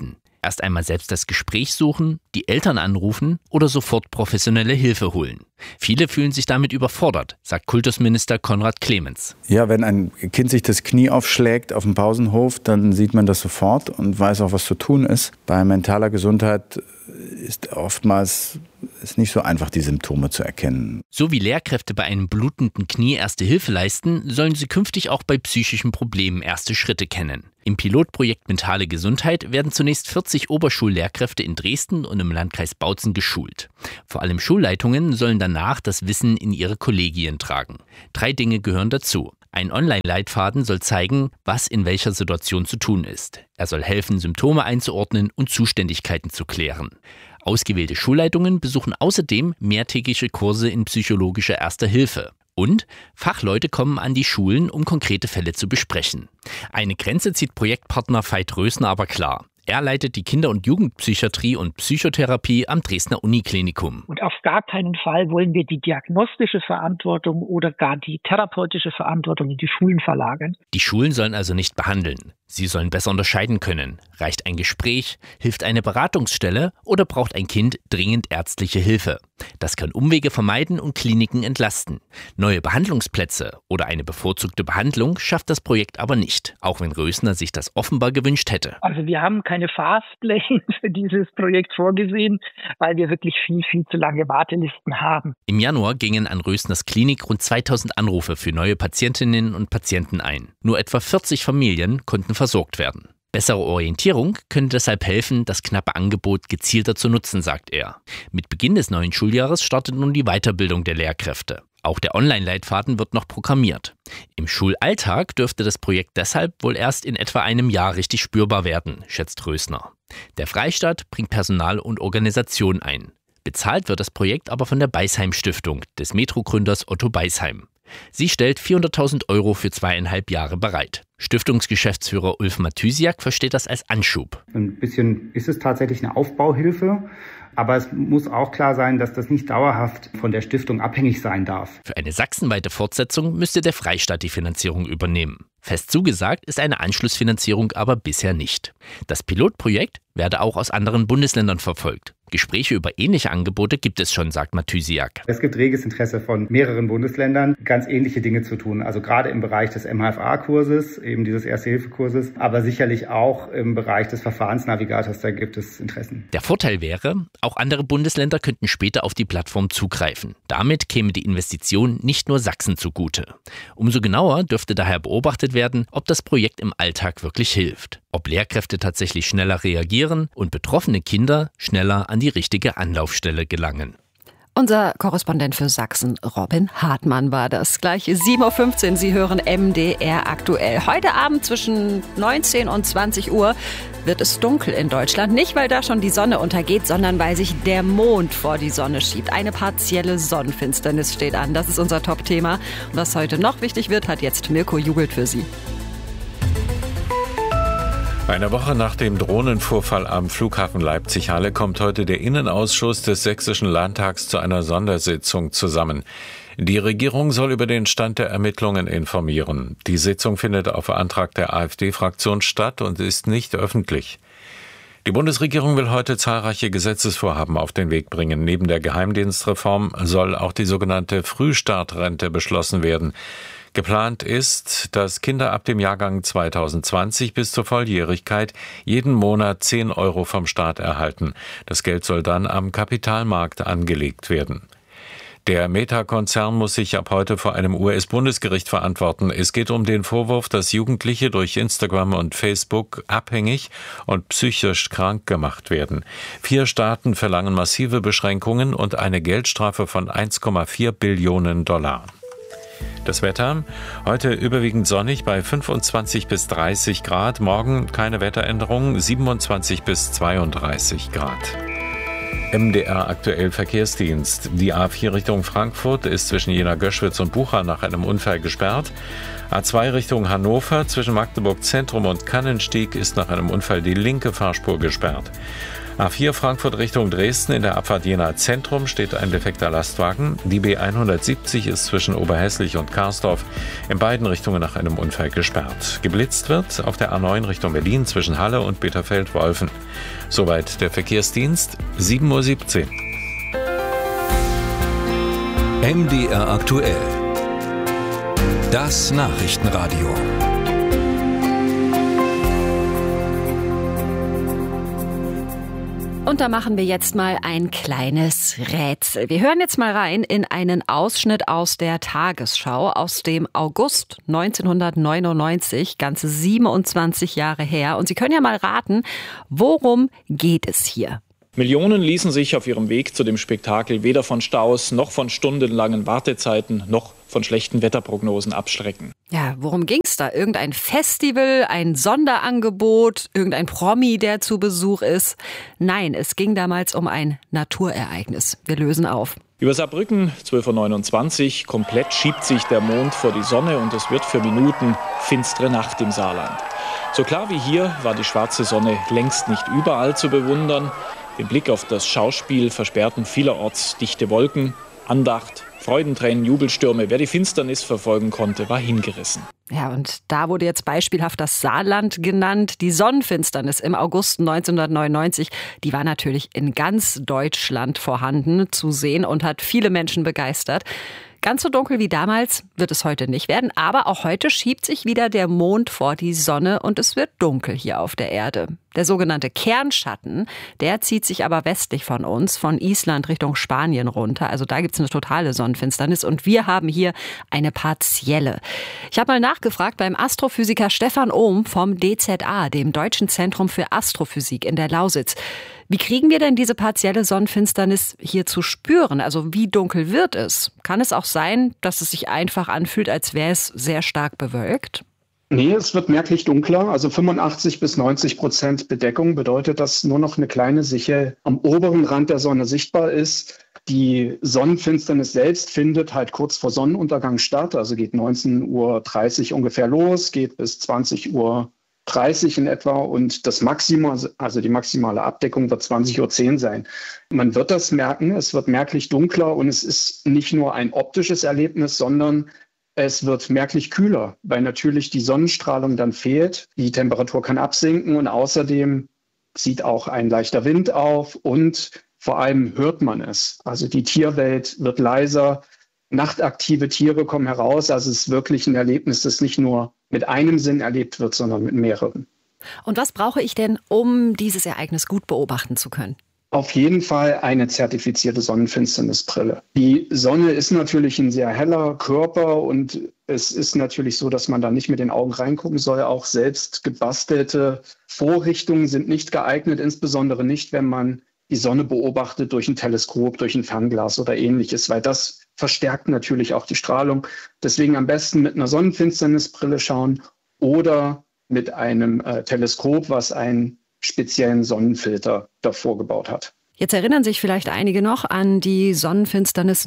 Erst einmal selbst das Gespräch suchen, die Eltern anrufen oder sofort professionelle Hilfe holen. Viele fühlen sich damit überfordert, sagt Kultusminister Konrad Clemens. Ja, wenn ein Kind sich das Knie aufschlägt auf dem Pausenhof, dann sieht man das sofort und weiß auch, was zu tun ist. Bei mentaler Gesundheit ist oftmals ist nicht so einfach, die Symptome zu erkennen. So wie Lehrkräfte bei einem blutenden Knie erste Hilfe leisten, sollen sie künftig auch bei psychischen Problemen erste Schritte kennen. Im Pilotprojekt Mentale Gesundheit werden zunächst vierzig Oberschullehrkräfte in Dresden und im Landkreis Bautzen geschult. Vor allem Schulleitungen sollen danach das Wissen in ihre Kollegien tragen. Drei Dinge gehören dazu. Ein Online-Leitfaden soll zeigen, was in welcher Situation zu tun ist. Er soll helfen, Symptome einzuordnen und Zuständigkeiten zu klären. Ausgewählte Schulleitungen besuchen außerdem mehrtägige Kurse in psychologischer Erster Hilfe. Und Fachleute kommen an die Schulen, um konkrete Fälle zu besprechen. Eine Grenze zieht Projektpartner Veit Rösner aber klar. Er leitet die Kinder- und Jugendpsychiatrie und Psychotherapie am Dresdner Uniklinikum. Und auf gar keinen Fall wollen wir die diagnostische Verantwortung oder gar die therapeutische Verantwortung in die Schulen verlagern. Die Schulen sollen also nicht behandeln. Sie sollen besser unterscheiden können. Reicht ein Gespräch, hilft eine Beratungsstelle oder braucht ein Kind dringend ärztliche Hilfe? Das kann Umwege vermeiden und Kliniken entlasten. Neue Behandlungsplätze oder eine bevorzugte Behandlung schafft das Projekt aber nicht, auch wenn Rösner sich das offenbar gewünscht hätte. Also wir haben keine Fastlane für dieses Projekt vorgesehen, weil wir wirklich viel, viel zu lange Wartelisten haben. Im Januar gingen an Rösners Klinik rund zweitausend Anrufe für neue Patientinnen und Patienten ein. Nur etwa vierzig Familien konnten versorgt werden. Bessere Orientierung könnte deshalb helfen, das knappe Angebot gezielter zu nutzen, sagt er. Mit Beginn des neuen Schuljahres startet nun die Weiterbildung der Lehrkräfte. Auch der Online-Leitfaden wird noch programmiert. Im Schulalltag dürfte das Projekt deshalb wohl erst in etwa einem Jahr richtig spürbar werden, schätzt Rösner. Der Freistaat bringt Personal und Organisation ein. Bezahlt wird das Projekt aber von der Beisheim-Stiftung des Metro-Gründers Otto Beisheim. Sie stellt vierhunderttausend Euro für zweieinhalb Jahre bereit. Stiftungsgeschäftsführer Ulf Mathysiak versteht das als Anschub. Ein bisschen ist es tatsächlich eine Aufbauhilfe, aber es muss auch klar sein, dass das nicht dauerhaft von der Stiftung abhängig sein darf. Für eine sachsenweite Fortsetzung müsste der Freistaat die Finanzierung übernehmen. Fest zugesagt ist eine Anschlussfinanzierung aber bisher nicht. Das Pilotprojekt werde auch aus anderen Bundesländern verfolgt. Gespräche über ähnliche Angebote gibt es schon, sagt Mathysiak. Es gibt reges Interesse von mehreren Bundesländern, ganz ähnliche Dinge zu tun. Also gerade im Bereich des M H F A-Kurses, eben dieses Erste-Hilfe-Kurses, aber sicherlich auch im Bereich des Verfahrensnavigators, da gibt es Interessen. Der Vorteil wäre, auch andere Bundesländer könnten später auf die Plattform zugreifen. Damit käme die Investition nicht nur Sachsen zugute. Umso genauer dürfte daher beobachtet werden, ob das Projekt im Alltag wirklich hilft. Ob Lehrkräfte tatsächlich schneller reagieren und betroffene Kinder schneller an die richtige Anlaufstelle gelangen. Unser Korrespondent für Sachsen, Robin Hartmann, war das. Gleich sieben Uhr fünfzehn, Sie hören M D R aktuell. Heute Abend zwischen neunzehn und zwanzig Uhr wird es dunkel in Deutschland. Nicht, weil da schon die Sonne untergeht, sondern weil sich der Mond vor die Sonne schiebt. Eine partielle Sonnenfinsternis steht an. Das ist unser Top-Thema. Und was heute noch wichtig wird, hat jetzt Mirko Jugelt für Sie. Eine Woche nach dem Drohnenvorfall am Flughafen Leipzig-Halle kommt heute der Innenausschuss des Sächsischen Landtags zu einer Sondersitzung zusammen. Die Regierung soll über den Stand der Ermittlungen informieren. Die Sitzung findet auf Antrag der AfD-Fraktion statt und ist nicht öffentlich. Die Bundesregierung will heute zahlreiche Gesetzesvorhaben auf den Weg bringen. Neben der Geheimdienstreform soll auch die sogenannte Frühstartrente beschlossen werden. Geplant ist, dass Kinder ab dem Jahrgang zweitausendzwanzig bis zur Volljährigkeit jeden Monat zehn Euro vom Staat erhalten. Das Geld soll dann am Kapitalmarkt angelegt werden. Der Meta-Konzern muss sich ab heute vor einem U S-Bundesgericht verantworten. Es geht um den Vorwurf, dass Jugendliche durch Instagram und Facebook abhängig und psychisch krank gemacht werden. Vier Staaten verlangen massive Beschränkungen und eine Geldstrafe von eins Komma vier Billionen Dollar. Das Wetter, heute überwiegend sonnig bei fünfundzwanzig bis dreißig Grad, morgen keine Wetteränderung, siebenundzwanzig bis zweiunddreißig Grad. M D R aktuell Verkehrsdienst. Die A vier Richtung Frankfurt ist zwischen Jena-Göschwitz und Bucha nach einem Unfall gesperrt. A zwei Richtung Hannover zwischen Magdeburg Zentrum und Kannenstieg ist nach einem Unfall die linke Fahrspur gesperrt. A vier Frankfurt Richtung Dresden, in der Abfahrt Jena Zentrum steht ein defekter Lastwagen. Die B hundertsiebzig ist zwischen Oberhässlich und Karsdorf in beiden Richtungen nach einem Unfall gesperrt. Geblitzt wird auf der A neun Richtung Berlin zwischen Halle und Bitterfeld-Wolfen. Soweit der Verkehrsdienst, sieben Uhr siebzehn. M D R aktuell. Das Nachrichtenradio. Und da machen wir jetzt mal ein kleines Rätsel. Wir hören jetzt mal rein in einen Ausschnitt aus der Tagesschau aus dem August neunzehnhundertneunundneunzig, ganze siebenundzwanzig Jahre her. Und Sie können ja mal raten, worum geht es hier? Millionen ließen sich auf ihrem Weg zu dem Spektakel weder von Staus noch von stundenlangen Wartezeiten noch von schlechten Wetterprognosen abschrecken. Ja, worum ging's da? Irgendein Festival, ein Sonderangebot, irgendein Promi, der zu Besuch ist? Nein, es ging damals um ein Naturereignis. Wir lösen auf. Über Saarbrücken, zwölf Uhr neunundzwanzig, komplett schiebt sich der Mond vor die Sonne und es wird für Minuten finstere Nacht im Saarland. So klar wie hier war die schwarze Sonne längst nicht überall zu bewundern. Den Blick auf das Schauspiel versperrten vielerorts dichte Wolken, Andacht, Freudentränen, Jubelstürme. Wer die Finsternis verfolgen konnte, war hingerissen. Ja, und da wurde jetzt beispielhaft das Saarland genannt. Die Sonnenfinsternis im August neunzehnhundertneunundneunzig, die war natürlich in ganz Deutschland vorhanden zu sehen und hat viele Menschen begeistert. Ganz so dunkel wie damals wird es heute nicht werden, aber auch heute schiebt sich wieder der Mond vor die Sonne und es wird dunkel hier auf der Erde. Der sogenannte Kernschatten, der zieht sich aber westlich von uns, von Island Richtung Spanien runter. Also da gibt's eine totale Sonnenfinsternis und wir haben hier eine partielle. Ich habe mal nachgefragt beim Astrophysiker Stefan Ohm vom D Z A, dem Deutschen Zentrum für Astrophysik in der Lausitz. Wie kriegen wir denn diese partielle Sonnenfinsternis hier zu spüren? Also wie dunkel wird es? Kann es auch sein, dass es sich einfach anfühlt, als wäre es sehr stark bewölkt? Nee, es wird merklich dunkler. Also fünfundachtzig bis neunzig Prozent Bedeckung bedeutet, dass nur noch eine kleine Sichel am oberen Rand der Sonne sichtbar ist. Die Sonnenfinsternis selbst findet halt kurz vor Sonnenuntergang statt. Also geht neunzehn Uhr dreißig ungefähr los, geht bis zwanzig Uhr dreißig in etwa und das Maximum, also die maximale Abdeckung wird zwanzig Uhr zehn sein. Man wird das merken, es wird merklich dunkler und es ist nicht nur ein optisches Erlebnis, sondern es wird merklich kühler, weil natürlich die Sonnenstrahlung dann fehlt. Die Temperatur kann absinken und außerdem zieht auch ein leichter Wind auf und vor allem hört man es. Also die Tierwelt wird leiser, nachtaktive Tiere kommen heraus. Also es ist wirklich ein Erlebnis, das nicht nur mit einem Sinn erlebt wird, sondern mit mehreren. Und was brauche ich denn, um dieses Ereignis gut beobachten zu können? Auf jeden Fall eine zertifizierte Sonnenfinsternisbrille. Die Sonne ist natürlich ein sehr heller Körper und es ist natürlich so, dass man da nicht mit den Augen reingucken soll. Auch selbst gebastelte Vorrichtungen sind nicht geeignet, insbesondere nicht, wenn man die Sonne beobachtet durch ein Teleskop, durch ein Fernglas oder ähnliches, weil das verstärkt natürlich auch die Strahlung. Deswegen am besten mit einer Sonnenfinsternisbrille schauen oder mit einem äh, Teleskop, was einen speziellen Sonnenfilter davor gebaut hat. Jetzt erinnern sich vielleicht einige noch an die Sonnenfinsternis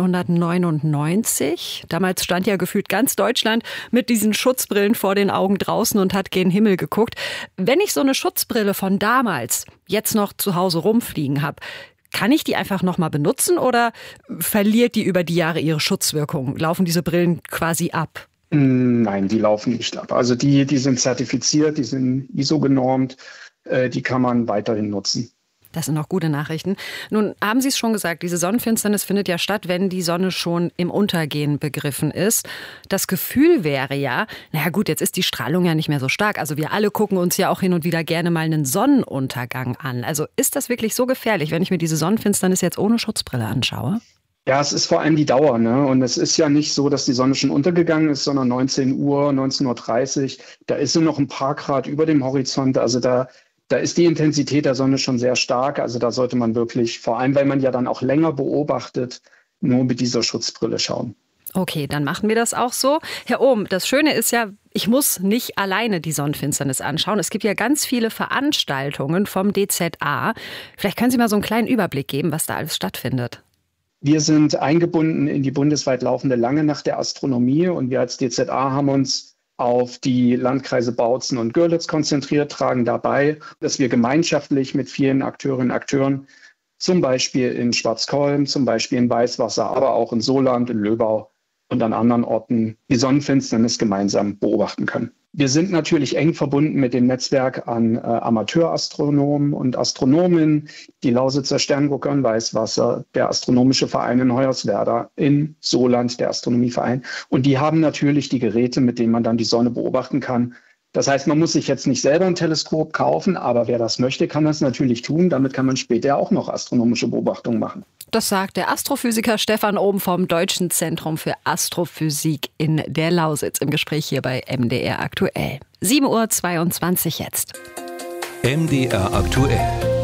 neunzehnhundertneunundneunzig. Damals stand ja gefühlt ganz Deutschland mit diesen Schutzbrillen vor den Augen draußen und hat gen Himmel geguckt. Wenn ich so eine Schutzbrille von damals jetzt noch zu Hause rumfliegen habe, kann ich die einfach noch mal benutzen oder verliert die über die Jahre ihre Schutzwirkung? Laufen diese Brillen quasi ab? Nein, die laufen nicht ab. Also die, die sind zertifiziert, die sind I S O genormt, äh, die kann man weiterhin nutzen. Das sind noch gute Nachrichten. Nun haben Sie es schon gesagt, diese Sonnenfinsternis findet ja statt, wenn die Sonne schon im Untergehen begriffen ist. Das Gefühl wäre ja, naja gut, jetzt ist die Strahlung ja nicht mehr so stark. Also wir alle gucken uns ja auch hin und wieder gerne mal einen Sonnenuntergang an. Also ist das wirklich so gefährlich, wenn ich mir diese Sonnenfinsternis jetzt ohne Schutzbrille anschaue? Ja, es ist vor allem die Dauer, ne? Und es ist ja nicht so, dass die Sonne schon untergegangen ist, sondern neunzehn Uhr, neunzehn Uhr dreißig, da ist sie noch ein paar Grad über dem Horizont. Also da Da ist die Intensität der Sonne schon sehr stark. Also da sollte man wirklich, vor allem weil man ja dann auch länger beobachtet, nur mit dieser Schutzbrille schauen. Okay, dann machen wir das auch so. Herr Ohm, das Schöne ist ja, ich muss nicht alleine die Sonnenfinsternis anschauen. Es gibt ja ganz viele Veranstaltungen vom D Z A. Vielleicht können Sie mal so einen kleinen Überblick geben, was da alles stattfindet. Wir sind eingebunden in die bundesweit laufende Lange Nacht der Astronomie und wir als D Z A haben uns auf die Landkreise Bautzen und Görlitz konzentriert, tragen dabei, dass wir gemeinschaftlich mit vielen Akteurinnen und Akteuren, zum Beispiel in Schwarzkolm, zum Beispiel in Weißwasser, aber auch in Soland, in Löbau und an anderen Orten die Sonnenfinsternis gemeinsam beobachten können. Wir sind natürlich eng verbunden mit dem Netzwerk an äh, Amateurastronomen und Astronomen, die Lausitzer Sterngucker in Weißwasser, der Astronomische Verein in Hoyerswerda, in Soland, der Astronomieverein. Und die haben natürlich die Geräte, mit denen man dann die Sonne beobachten kann. Das heißt, man muss sich jetzt nicht selber ein Teleskop kaufen, aber wer das möchte, kann das natürlich tun. Damit kann man später auch noch astronomische Beobachtungen machen. Das sagt der Astrophysiker Stefan Ohm vom Deutschen Zentrum für Astrophysik in der Lausitz im Gespräch hier bei M D R aktuell. sieben Uhr zweiundzwanzig jetzt. M D R aktuell.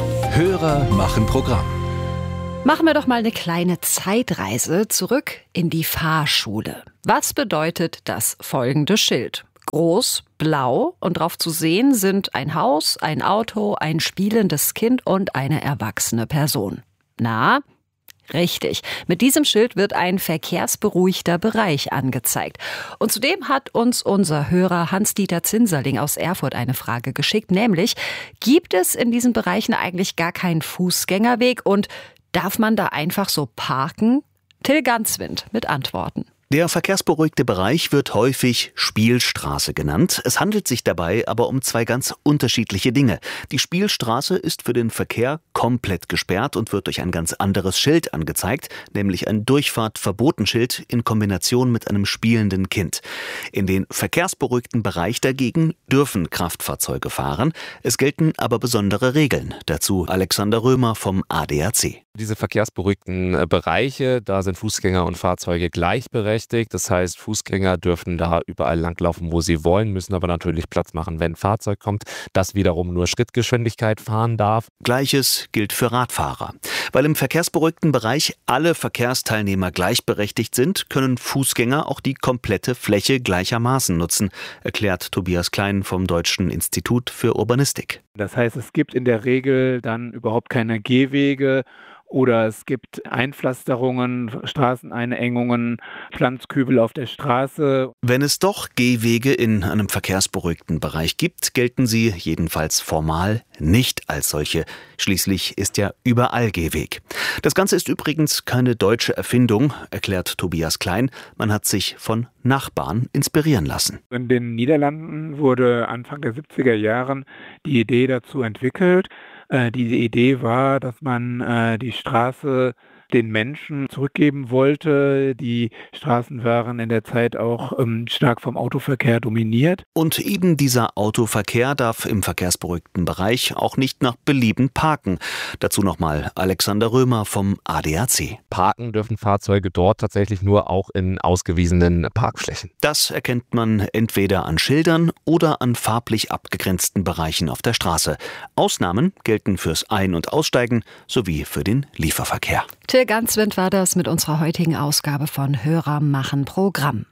Hörer machen Programm. Machen wir doch mal eine kleine Zeitreise zurück in die Fahrschule. Was bedeutet das folgende Schild? Groß, blau und drauf zu sehen sind ein Haus, ein Auto, ein spielendes Kind und eine erwachsene Person. Na? Richtig. Mit diesem Schild wird ein verkehrsberuhigter Bereich angezeigt. Und zudem hat uns unser Hörer Hans-Dieter Zinserling aus Erfurt eine Frage geschickt, nämlich, gibt es in diesen Bereichen eigentlich gar keinen Fußgängerweg und darf man da einfach so parken? Till Ganswind mit Antworten. Der verkehrsberuhigte Bereich wird häufig Spielstraße genannt. Es handelt sich dabei aber um zwei ganz unterschiedliche Dinge. Die Spielstraße ist für den Verkehr komplett gesperrt und wird durch ein ganz anderes Schild angezeigt, nämlich ein Durchfahrtverbotenschild in Kombination mit einem spielenden Kind. In den verkehrsberuhigten Bereich dagegen dürfen Kraftfahrzeuge fahren. Es gelten aber besondere Regeln. Dazu Alexander Römer vom A D A C. Diese verkehrsberuhigten Bereiche, da sind Fußgänger und Fahrzeuge gleichberechtigt. Das heißt, Fußgänger dürfen da überall langlaufen, wo sie wollen, müssen aber natürlich Platz machen, wenn ein Fahrzeug kommt, das wiederum nur Schrittgeschwindigkeit fahren darf. Gleiches gilt für Radfahrer. Weil im verkehrsberuhigten Bereich alle Verkehrsteilnehmer gleichberechtigt sind, können Fußgänger auch die komplette Fläche gleichermaßen nutzen, erklärt Tobias Klein vom Deutschen Institut für Urbanistik. Das heißt, es gibt in der Regel dann überhaupt keine Gehwege oder es gibt Einpflasterungen, Straßeneinengungen, Pflanzkübel auf der Straße. Wenn es doch Gehwege in einem verkehrsberuhigten Bereich gibt, gelten sie jedenfalls formal nicht als solche. Schließlich ist ja überall Gehweg. Das Ganze ist übrigens keine deutsche Erfindung, erklärt Tobias Klein. Man hat sich von Nachbarn inspirieren lassen. In den Niederlanden wurde Anfang der siebziger Jahren die Idee dazu entwickelt. Äh, diese Idee war, dass man äh, die Straße den Menschen zurückgeben wollte. Die Straßen waren in der Zeit auch ähm, stark vom Autoverkehr dominiert. Und eben dieser Autoverkehr darf im verkehrsberuhigten Bereich auch nicht nach Belieben parken. Dazu nochmal Alexander Römer vom A D A C. Parken dürfen Fahrzeuge dort tatsächlich nur auch in ausgewiesenen Parkflächen. Das erkennt man entweder an Schildern oder an farblich abgegrenzten Bereichen auf der Straße. Ausnahmen gelten fürs Ein- und Aussteigen sowie für den Lieferverkehr. Till Ganswind war das mit unserer heutigen Ausgabe von Hörer machen Programm.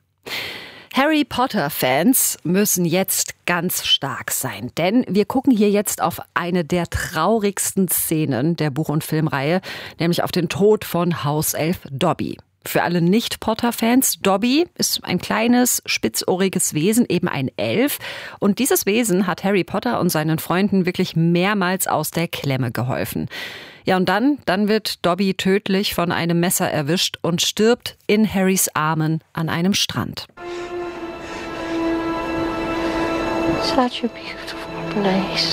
Harry Potter-Fans müssen jetzt ganz stark sein, denn wir gucken hier jetzt auf eine der traurigsten Szenen der Buch- und Filmreihe, nämlich auf den Tod von Hauself Dobby. Für alle Nicht-Potter-Fans, Dobby ist ein kleines, spitzohriges Wesen, eben ein Elf. Und dieses Wesen hat Harry Potter und seinen Freunden wirklich mehrmals aus der Klemme geholfen. Ja, und dann, dann wird Dobby tödlich von einem Messer erwischt und stirbt in Harrys Armen an einem Strand. Such a beautiful place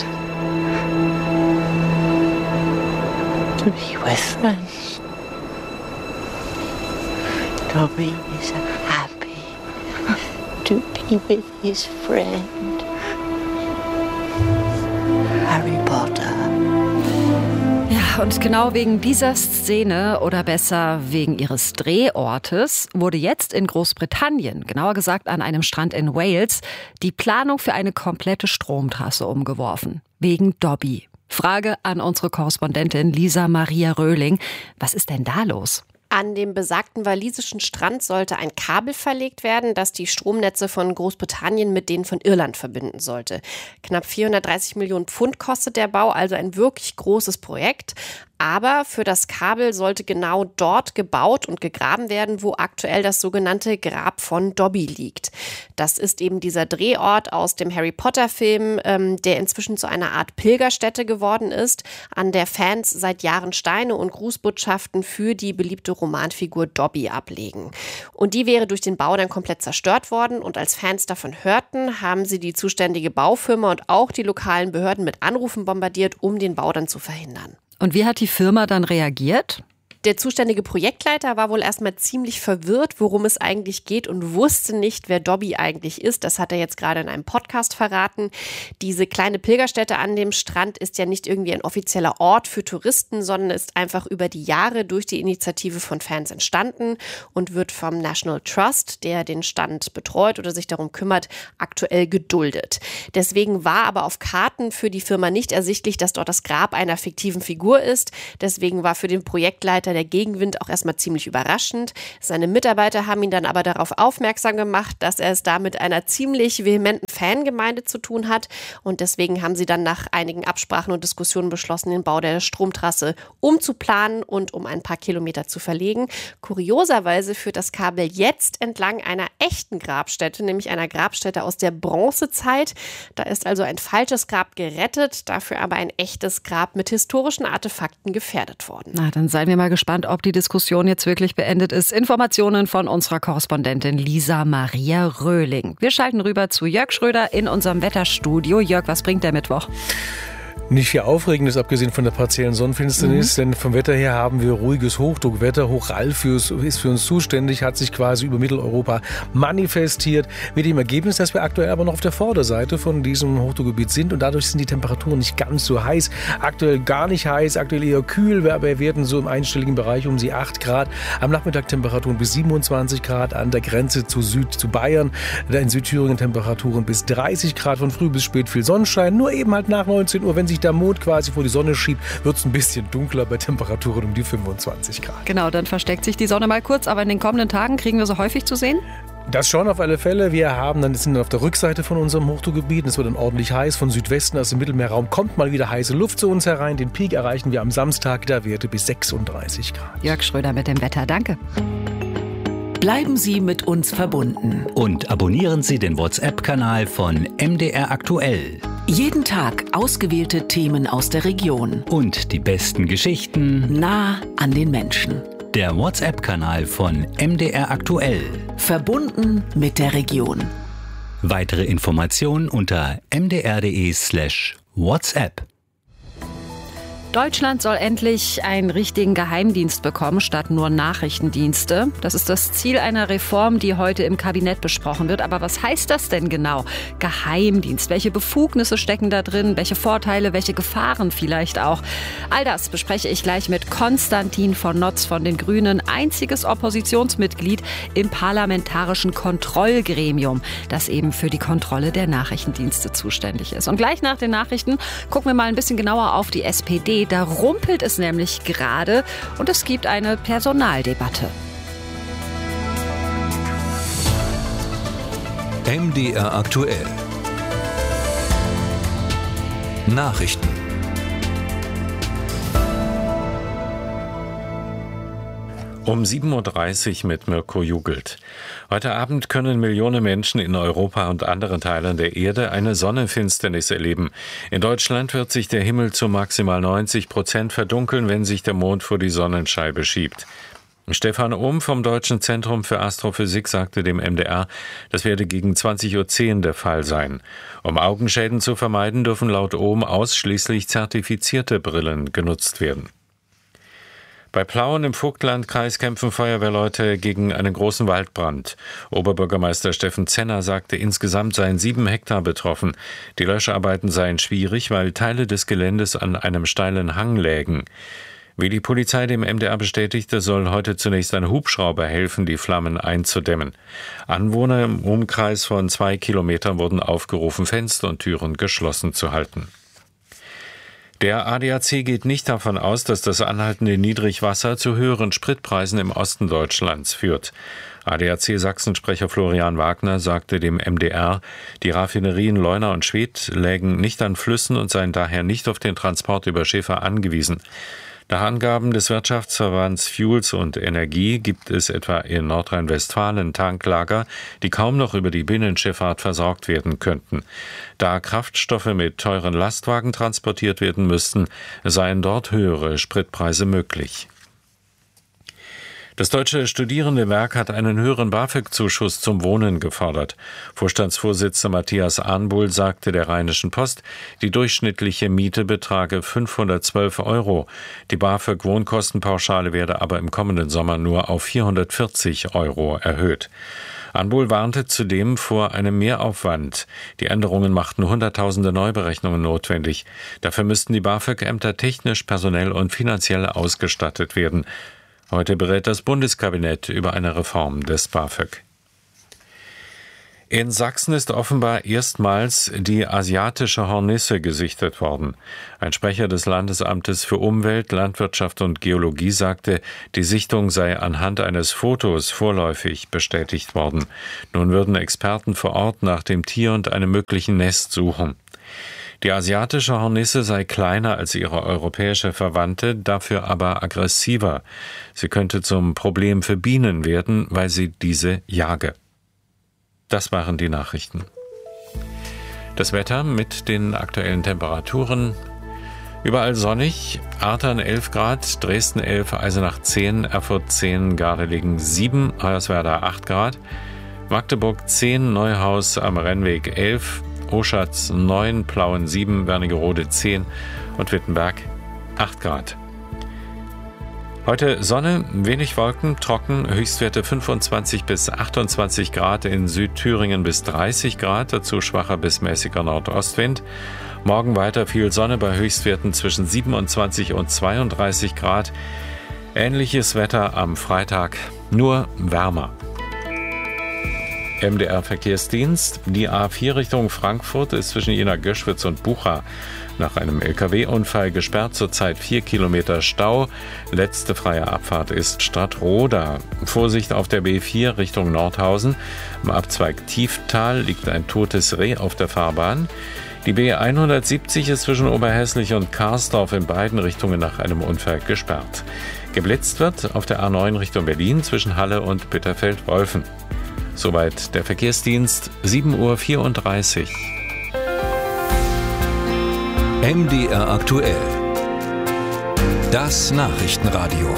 to be with friends. Dobby is happy to be with his friend, Harry Potter. Ja, und genau wegen dieser Szene oder besser wegen ihres Drehortes wurde jetzt in Großbritannien, genauer gesagt an einem Strand in Wales, die Planung für eine komplette Stromtrasse umgeworfen. Wegen Dobby. Frage an unsere Korrespondentin Lisa Maria Röhling. Was ist denn da los? An dem besagten walisischen Strand sollte ein Kabel verlegt werden, das die Stromnetze von Großbritannien mit denen von Irland verbinden sollte. Knapp vierhundertdreißig Millionen Pfund kostet der Bau, also ein wirklich großes Projekt. Aber für das Kabel sollte genau dort gebaut und gegraben werden, wo aktuell das sogenannte Grab von Dobby liegt. Das ist eben dieser Drehort aus dem Harry-Potter-Film, ähm, der inzwischen zu einer Art Pilgerstätte geworden ist, an der Fans seit Jahren Steine und Grußbotschaften für die beliebte Romanfigur Dobby ablegen. Und die wäre durch den Bau dann komplett zerstört worden. Und als Fans davon hörten, haben sie die zuständige Baufirma und auch die lokalen Behörden mit Anrufen bombardiert, um den Bau dann zu verhindern. Und wie hat die Firma dann reagiert? Der zuständige Projektleiter war wohl erstmal ziemlich verwirrt, worum es eigentlich geht und wusste nicht, wer Dobby eigentlich ist. Das hat er jetzt gerade in einem Podcast verraten. Diese kleine Pilgerstätte an dem Strand ist ja nicht irgendwie ein offizieller Ort für Touristen, sondern ist einfach über die Jahre durch die Initiative von Fans entstanden und wird vom National Trust, der den Stand betreut oder sich darum kümmert, aktuell geduldet. Deswegen war aber auf Karten für die Firma nicht ersichtlich, dass dort das Grab einer fiktiven Figur ist. Deswegen war für den Projektleiter der Gegenwind auch erstmal ziemlich überraschend. Seine Mitarbeiter haben ihn dann aber darauf aufmerksam gemacht, dass er es da mit einer ziemlich vehementen Fangemeinde zu tun hat. Und deswegen haben sie dann nach einigen Absprachen und Diskussionen beschlossen, den Bau der Stromtrasse umzuplanen und um ein paar Kilometer zu verlegen. Kurioserweise führt das Kabel jetzt entlang einer echten Grabstätte, nämlich einer Grabstätte aus der Bronzezeit. Da ist also ein falsches Grab gerettet, dafür aber ein echtes Grab mit historischen Artefakten gefährdet worden. Na, dann seien wir mal gespannt, ob die Diskussion jetzt wirklich beendet ist. Informationen von unserer Korrespondentin Lisa Maria Röhling. Wir schalten rüber zu Jörg Schröder in unserem Wetterstudio. Jörg, was bringt der Mittwoch? Nicht viel Aufregendes, abgesehen von der partiellen Sonnenfinsternis, mhm. denn vom Wetter her haben wir ruhiges Hochdruckwetter. Hoch Ralf ist für uns zuständig, hat sich quasi über Mitteleuropa manifestiert, mit dem Ergebnis, dass wir aktuell aber noch auf der Vorderseite von diesem Hochdruckgebiet sind und dadurch sind die Temperaturen nicht ganz so heiß. Aktuell gar nicht heiß, aktuell eher kühl, aber wir werden so im einstelligen Bereich um die acht Grad. Am Nachmittag Temperaturen bis siebenundzwanzig Grad, an der Grenze zu Süd, zu Bayern, in Südthüringen Temperaturen bis dreißig Grad, von früh bis spät viel Sonnenschein, nur eben halt nach neunzehn Uhr, wenn sich der Mond quasi vor die Sonne schiebt, wird es ein bisschen dunkler bei Temperaturen um die fünfundzwanzig Grad. Genau, dann versteckt sich die Sonne mal kurz, aber in den kommenden Tagen kriegen wir sie häufig zu sehen? Das schon auf alle Fälle. Wir haben dann, sind dann auf der Rückseite von unserem Hochdruckgebiet. Es wird dann ordentlich heiß. Von Südwesten aus dem Mittelmeerraum kommt mal wieder heiße Luft zu uns herein. Den Peak erreichen wir am Samstag, da Werte bis sechsunddreißig Grad. Jörg Schröder mit dem Wetter, danke. Bleiben Sie mit uns verbunden. Und abonnieren Sie den WhatsApp-Kanal von M D R Aktuell. Jeden Tag ausgewählte Themen aus der Region. Und die besten Geschichten nah an den Menschen. Der WhatsApp-Kanal von M D R Aktuell. Verbunden mit der Region. Weitere Informationen unter m d r punkt d e slash WhatsApp. Deutschland soll endlich einen richtigen Geheimdienst bekommen, statt nur Nachrichtendienste. Das ist das Ziel einer Reform, die heute im Kabinett besprochen wird. Aber was heißt das denn genau? Geheimdienst. Welche Befugnisse stecken da drin? Welche Vorteile, welche Gefahren vielleicht auch? All das bespreche ich gleich mit Konstantin von Notz von den Grünen, einziges Oppositionsmitglied im parlamentarischen Kontrollgremium, das eben für die Kontrolle der Nachrichtendienste zuständig ist. Und gleich nach den Nachrichten gucken wir mal ein bisschen genauer auf die S P D. Da rumpelt es nämlich gerade und es gibt eine Personaldebatte. M D R aktuell. Nachrichten. Um sieben Uhr dreißig mit Mirko Jugelt. Heute Abend können Millionen Menschen in Europa und anderen Teilen der Erde eine Sonnenfinsternis erleben. In Deutschland wird sich der Himmel zu maximal neunzig Prozent verdunkeln, wenn sich der Mond vor die Sonnenscheibe schiebt. Stefan Ohm vom Deutschen Zentrum für Astrophysik sagte dem M D R, das werde gegen zwanzig Uhr zehn der Fall sein. Um Augenschäden zu vermeiden, dürfen laut Ohm ausschließlich zertifizierte Brillen genutzt werden. Bei Plauen im Vogtlandkreis kämpfen Feuerwehrleute gegen einen großen Waldbrand. Oberbürgermeister Steffen Zenner sagte, insgesamt seien sieben Hektar betroffen. Die Löscharbeiten seien schwierig, weil Teile des Geländes an einem steilen Hang lägen. Wie die Polizei dem M D R bestätigte, soll heute zunächst ein Hubschrauber helfen, die Flammen einzudämmen. Anwohner im Umkreis von zwei Kilometern wurden aufgerufen, Fenster und Türen geschlossen zu halten. Der A D A C geht nicht davon aus, dass das anhaltende Niedrigwasser zu höheren Spritpreisen im Osten Deutschlands führt. A D A C-Sachsensprecher Florian Wagner sagte dem M D R, die Raffinerien Leuna und Schwedt lägen nicht an Flüssen und seien daher nicht auf den Transport über Schiffe angewiesen. Nach Angaben des Wirtschaftsverbands Fuels und Energie gibt es etwa in Nordrhein-Westfalen Tanklager, die kaum noch über die Binnenschifffahrt versorgt werden könnten. Da Kraftstoffe mit teuren Lastwagen transportiert werden müssten, seien dort höhere Spritpreise möglich. Das Deutsche Studierendenwerk hat einen höheren BAföG-Zuschuss zum Wohnen gefordert. Vorstandsvorsitzender Matthias Arnbuhl sagte der Rheinischen Post, die durchschnittliche Miete betrage fünfhundertzwölf Euro. Die BAföG-Wohnkostenpauschale werde aber im kommenden Sommer nur auf vierhundertvierzig Euro erhöht. Arnbuhl warnte zudem vor einem Mehraufwand. Die Änderungen machten Hunderttausende Neuberechnungen notwendig. Dafür müssten die BAföG-Ämter technisch, personell und finanziell ausgestattet werden. Heute berät das Bundeskabinett über eine Reform des BAföG. In Sachsen ist offenbar erstmals die asiatische Hornisse gesichtet worden. Ein Sprecher des Landesamtes für Umwelt, Landwirtschaft und Geologie sagte, die Sichtung sei anhand eines Fotos vorläufig bestätigt worden. Nun würden Experten vor Ort nach dem Tier und einem möglichen Nest suchen. Die asiatische Hornisse sei kleiner als ihre europäische Verwandte, dafür aber aggressiver. Sie könnte zum Problem für Bienen werden, weil sie diese jage. Das waren die Nachrichten. Das Wetter mit den aktuellen Temperaturen. Überall sonnig, Artern elf Grad, Dresden elf, Eisenach zehn, Erfurt zehn, Gardelegen sieben, Hoyerswerda acht Grad, Magdeburg zehn, Neuhaus am Rennweg elf, Oschatz neun, Plauen sieben, Wernigerode zehn und Wittenberg acht Grad. Heute Sonne, wenig Wolken, trocken, Höchstwerte fünfundzwanzig bis achtundzwanzig Grad, in Südthüringen bis dreißig Grad, dazu schwacher bis mäßiger Nordostwind. Morgen weiter viel Sonne bei Höchstwerten zwischen siebenundzwanzig und zweiunddreißig Grad. Ähnliches Wetter am Freitag, nur wärmer. M D R-Verkehrsdienst. Die A vier Richtung Frankfurt ist zwischen Jena-Göschwitz und Bucha nach einem L K W-Unfall gesperrt, zurzeit vier Kilometer Stau. Letzte freie Abfahrt ist Stadtroda. Vorsicht auf der B vier Richtung Nordhausen. Am Abzweig Tieftal liegt ein totes Reh auf der Fahrbahn. Die B hundertsiebzig ist zwischen Oberhäslich und Karsdorf in beiden Richtungen nach einem Unfall gesperrt. Geblitzt wird auf der A neun Richtung Berlin zwischen Halle und Bitterfeld-Wolfen. Soweit der Verkehrsdienst, sieben Uhr vierunddreißig. M D R aktuell. Das Nachrichtenradio.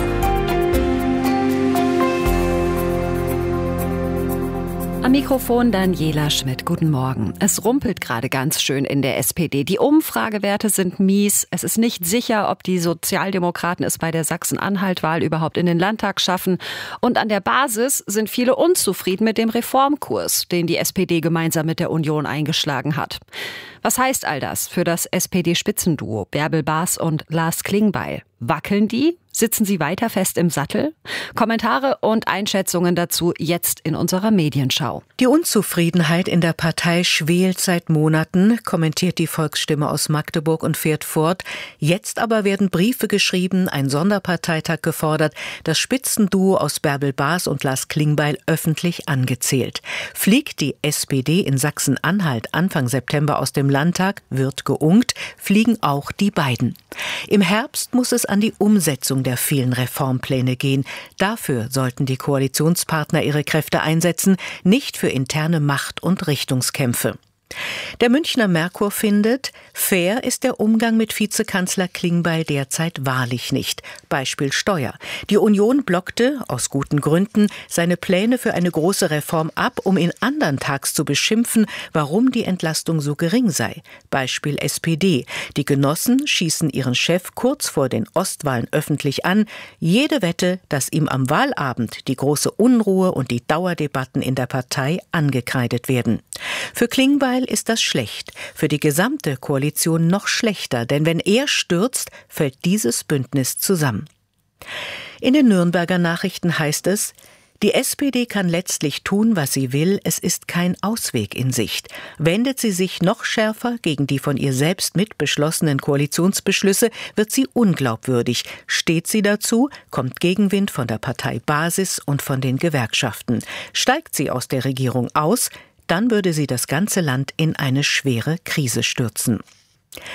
Am Mikrofon Daniela Schmidt. Guten Morgen. Es rumpelt gerade ganz schön in der S P D. Die Umfragewerte sind mies. Es ist nicht sicher, ob die Sozialdemokraten es bei der Sachsen-Anhalt-Wahl überhaupt in den Landtag schaffen. Und an der Basis sind viele unzufrieden mit dem Reformkurs, den die S P D gemeinsam mit der Union eingeschlagen hat. Was heißt all das für das S P D-Spitzenduo Bärbel Baas und Lars Klingbeil? Wackeln die? Sitzen sie weiter fest im Sattel? Kommentare und Einschätzungen dazu jetzt in unserer Medienschau. Die Unzufriedenheit in der Partei schwelt seit Monaten, kommentiert die Volksstimme aus Magdeburg und fährt fort. Jetzt aber werden Briefe geschrieben, ein Sonderparteitag gefordert, das Spitzenduo aus Bärbel Baas und Lars Klingbeil öffentlich angezählt. Fliegt die S P D in Sachsen-Anhalt Anfang September aus dem Landtag, wird geunkt, fliegen auch die beiden. Im Herbst muss es an die Umsetzung der vielen Reformpläne gehen. Dafür sollten die Koalitionspartner ihre Kräfte einsetzen, nicht für interne Macht- und Richtungskämpfe. Der Münchner Merkur findet, fair ist der Umgang mit Vizekanzler Klingbeil derzeit wahrlich nicht. Beispiel Steuer. Die Union blockte, aus guten Gründen, seine Pläne für eine große Reform ab, um ihn anderntags zu beschimpfen, warum die Entlastung so gering sei. Beispiel S P D. Die Genossen schießen ihren Chef kurz vor den Ostwahlen öffentlich an. Jede Wette, dass ihm am Wahlabend die große Unruhe und die Dauerdebatten in der Partei angekreidet werden. Für Klingbeil ist das schlecht, für die gesamte Koalition noch schlechter, denn wenn er stürzt, fällt dieses Bündnis zusammen. In den Nürnberger Nachrichten heißt es, die S P D kann letztlich tun, was sie will, es ist kein Ausweg in Sicht. Wendet sie sich noch schärfer gegen die von ihr selbst mitbeschlossenen Koalitionsbeschlüsse, wird sie unglaubwürdig. Steht sie dazu, kommt Gegenwind von der Parteibasis und von den Gewerkschaften. Steigt sie aus der Regierung aus, dann würde sie das ganze Land in eine schwere Krise stürzen.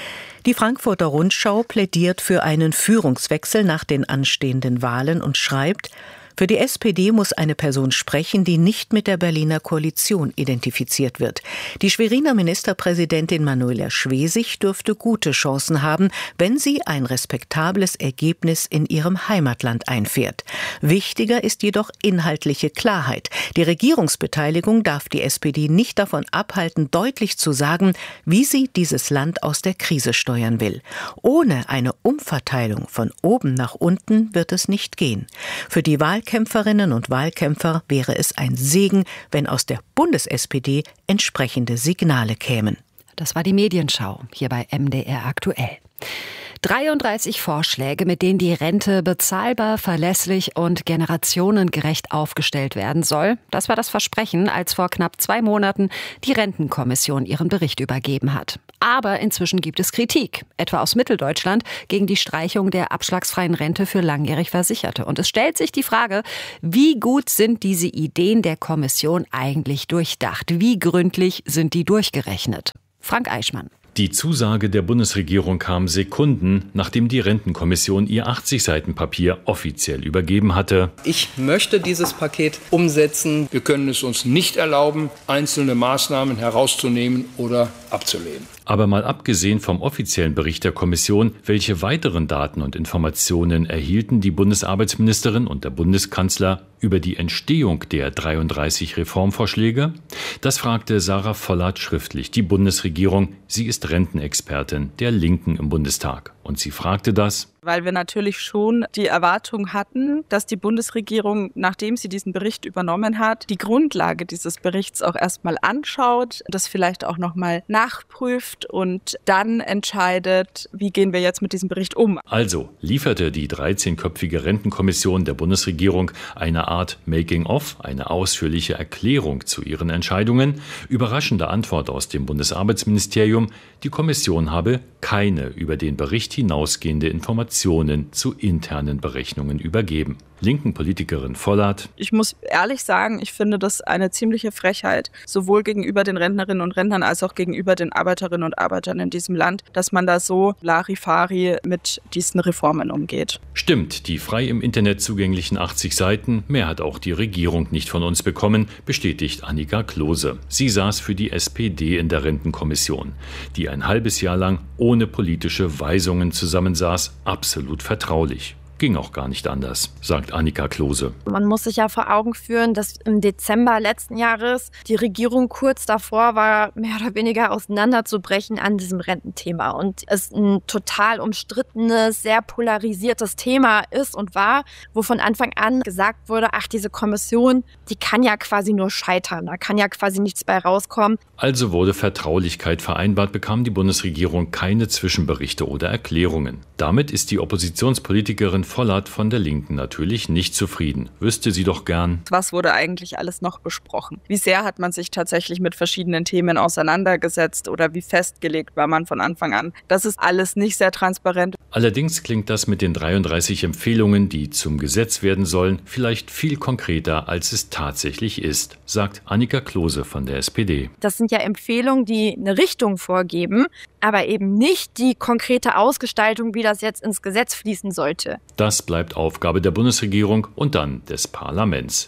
Die Frankfurter Rundschau plädiert für einen Führungswechsel nach den anstehenden Wahlen und schreibt: Für die S P D muss eine Person sprechen, die nicht mit der Berliner Koalition identifiziert wird. Die Schweriner Ministerpräsidentin Manuela Schwesig dürfte gute Chancen haben, wenn sie ein respektables Ergebnis in ihrem Heimatland einfährt. Wichtiger ist jedoch inhaltliche Klarheit. Die Regierungsbeteiligung darf die S P D nicht davon abhalten, deutlich zu sagen, wie sie dieses Land aus der Krise steuern will. Ohne eine Umverteilung von oben nach unten wird es nicht gehen. Für die Wahl Wahlkämpferinnen und Wahlkämpfer wäre es ein Segen, wenn aus der Bundes-S P D entsprechende Signale kämen. Das war die Medienschau hier bei M D R aktuell. dreiunddreißig Vorschläge, mit denen die Rente bezahlbar, verlässlich und generationengerecht aufgestellt werden soll. Das war das Versprechen, als vor knapp zwei Monaten die Rentenkommission ihren Bericht übergeben hat. Aber inzwischen gibt es Kritik, etwa aus Mitteldeutschland, gegen die Streichung der abschlagsfreien Rente für langjährig Versicherte. Und es stellt sich die Frage, wie gut sind diese Ideen der Kommission eigentlich durchdacht? Wie gründlich sind die durchgerechnet? Frank Eichmann. Die Zusage der Bundesregierung kam Sekunden, nachdem die Rentenkommission ihr achtzig Seiten Papier offiziell übergeben hatte. Ich möchte dieses Paket umsetzen. Wir können es uns nicht erlauben, einzelne Maßnahmen herauszunehmen oder abzulehnen. Aber mal abgesehen vom offiziellen Bericht der Kommission, welche weiteren Daten und Informationen erhielten die Bundesarbeitsministerin und der Bundeskanzler über die Entstehung der dreiunddreißig Reformvorschläge? Das fragte Sarah Vollert schriftlich die Bundesregierung. Sie ist Rentenexpertin der Linken im Bundestag. Und sie fragte das, weil wir natürlich schon die Erwartung hatten, dass die Bundesregierung, nachdem sie diesen Bericht übernommen hat, die Grundlage dieses Berichts auch erstmal anschaut, das vielleicht auch nochmal nachprüft und dann entscheidet, wie gehen wir jetzt mit diesem Bericht um. Also lieferte die dreizehnköpfige Rentenkommission der Bundesregierung eine Art Making-of, eine ausführliche Erklärung zu ihren Entscheidungen. Überraschende Antwort aus dem Bundesarbeitsministerium: Die Kommission habe keine über den Bericht hinausgehende Informationen zu internen Berechnungen übergeben. Linken Politikerin Vollert: Ich muss ehrlich sagen, ich finde das eine ziemliche Frechheit, sowohl gegenüber den Rentnerinnen und Rentnern als auch gegenüber den Arbeiterinnen und Arbeitern in diesem Land, dass man da so Larifari mit diesen Reformen umgeht. Stimmt, die frei im Internet zugänglichen achtzig Seiten, mehr hat auch die Regierung nicht von uns bekommen, bestätigt Annika Klose. Sie saß für die S P D in der Rentenkommission, die ein halbes Jahr lang ohne politische Weisungen zusammensaß, absolut vertraulich. Ging auch gar nicht anders, sagt Annika Klose. Man muss sich ja vor Augen führen, dass im Dezember letzten Jahres die Regierung kurz davor war, mehr oder weniger auseinanderzubrechen an diesem Rententhema. Und es ein total umstrittenes, sehr polarisiertes Thema ist und war, wo von Anfang an gesagt wurde, ach, diese Kommission, die kann ja quasi nur scheitern, da kann ja quasi nichts bei rauskommen. Also wurde Vertraulichkeit vereinbart, bekam die Bundesregierung keine Zwischenberichte oder Erklärungen. Damit ist die Oppositionspolitikerin Vollert von der Linken natürlich nicht zufrieden. Wüsste sie doch gern. Was wurde eigentlich alles noch besprochen? Wie sehr hat man sich tatsächlich mit verschiedenen Themen auseinandergesetzt oder wie festgelegt war man von Anfang an? Das ist alles nicht sehr transparent. Allerdings klingt das mit den dreiunddreißig Empfehlungen, die zum Gesetz werden sollen, vielleicht viel konkreter, als es tatsächlich ist, sagt Annika Klose von der S P D. Das sind ja Empfehlungen, die eine Richtung vorgeben, aber eben nicht die konkrete Ausgestaltung, wie das jetzt ins Gesetz fließen sollte. Das bleibt Aufgabe der Bundesregierung und dann des Parlaments.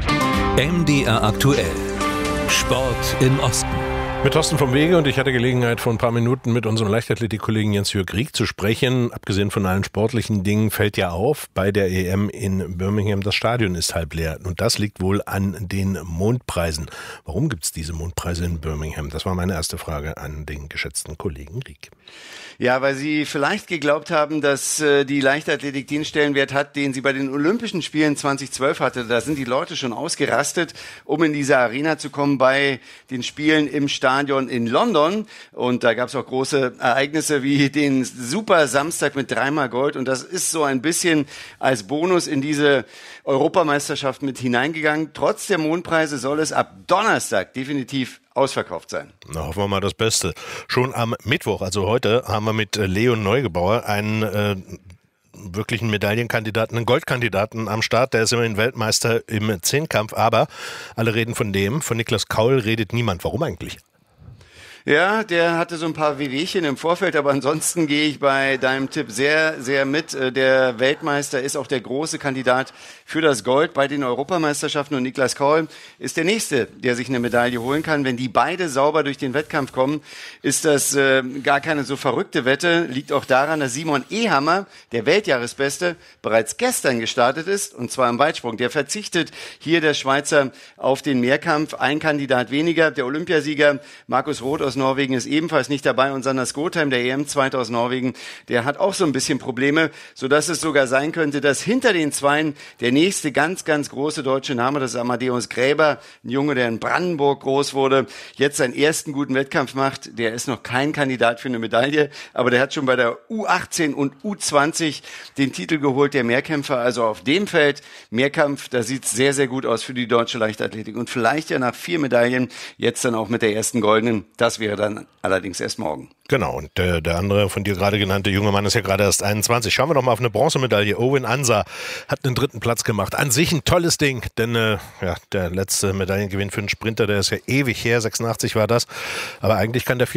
M D R aktuell. Sport im Osten. Mit Thorsten vom Wege, und ich hatte Gelegenheit, vor ein paar Minuten mit unserem Leichtathletikkollegen Jens-Jürg Rieck zu sprechen. Abgesehen von allen sportlichen Dingen fällt ja auf, bei der E M in Birmingham, das Stadion ist halb leer. Und das liegt wohl an den Mondpreisen. Warum gibt es diese Mondpreise in Birmingham? Das war meine erste Frage an den geschätzten Kollegen Rieck. Ja, weil sie vielleicht geglaubt haben, dass äh, die Leichtathletik den Stellenwert hat, den sie bei den Olympischen Spielen zweitausendzwölf hatte. Da sind die Leute schon ausgerastet, um in diese Arena zu kommen bei den Spielen im Stadion in London. Und da gab es auch große Ereignisse wie den Super Samstag mit dreimal Gold. Und das ist so ein bisschen als Bonus in diese Europameisterschaft mit hineingegangen. Trotz der Mondpreise soll es ab Donnerstag definitiv ausverkauft sein. Na, hoffen wir mal das Beste. Schon am Mittwoch, also heute, haben wir mit Leon Neugebauer einen äh, wirklichen Medaillenkandidaten, einen Goldkandidaten am Start. Der ist immerhin Weltmeister im Zehnkampf, aber alle reden von dem. Von Niklas Kaul redet niemand. Warum eigentlich? Ja, der hatte so ein paar Wehwehchen im Vorfeld, aber ansonsten gehe ich bei deinem Tipp sehr, sehr mit. Der Weltmeister ist auch der große Kandidat für das Gold bei den Europameisterschaften und Niklas Kaul ist der Nächste, der sich eine Medaille holen kann. Wenn die beide sauber durch den Wettkampf kommen, ist das äh, gar keine so verrückte Wette. Liegt auch daran, dass Simon Ehammer, der Weltjahresbeste, bereits gestern gestartet ist, und zwar im Weitsprung. Der verzichtet hier, der Schweizer, auf den Mehrkampf. Ein Kandidat weniger. Der Olympiasieger Markus Roth aus Norwegen ist ebenfalls nicht dabei und Sander Skotheim, der E M-Zweiter aus Norwegen, der hat auch so ein bisschen Probleme, sodass es sogar sein könnte, dass hinter den Zweien der nächste ganz, ganz große deutsche Name, das ist Amadeus Gräber, ein Junge, der in Brandenburg groß wurde, jetzt seinen ersten guten Wettkampf macht. Der ist noch kein Kandidat für eine Medaille, aber der hat schon bei der U achtzehn und U zwanzig den Titel geholt, der Mehrkämpfer. Also auf dem Feld Mehrkampf, da sieht es sehr, sehr gut aus für die deutsche Leichtathletik. Und vielleicht ja nach vier Medaillen jetzt dann auch mit der ersten goldenen. Das wäre dann allerdings erst morgen. Genau, und der, der andere von dir gerade genannte junge Mann ist ja gerade erst einundzwanzig. Schauen wir doch mal auf eine Bronzemedaille. Owen Ansa hat einen dritten Platz gemacht. An sich ein tolles Ding, denn äh, ja, der letzte Medaillengewinn für einen Sprinter, der ist ja ewig her, sechsundachtzig war das. Aber eigentlich kann der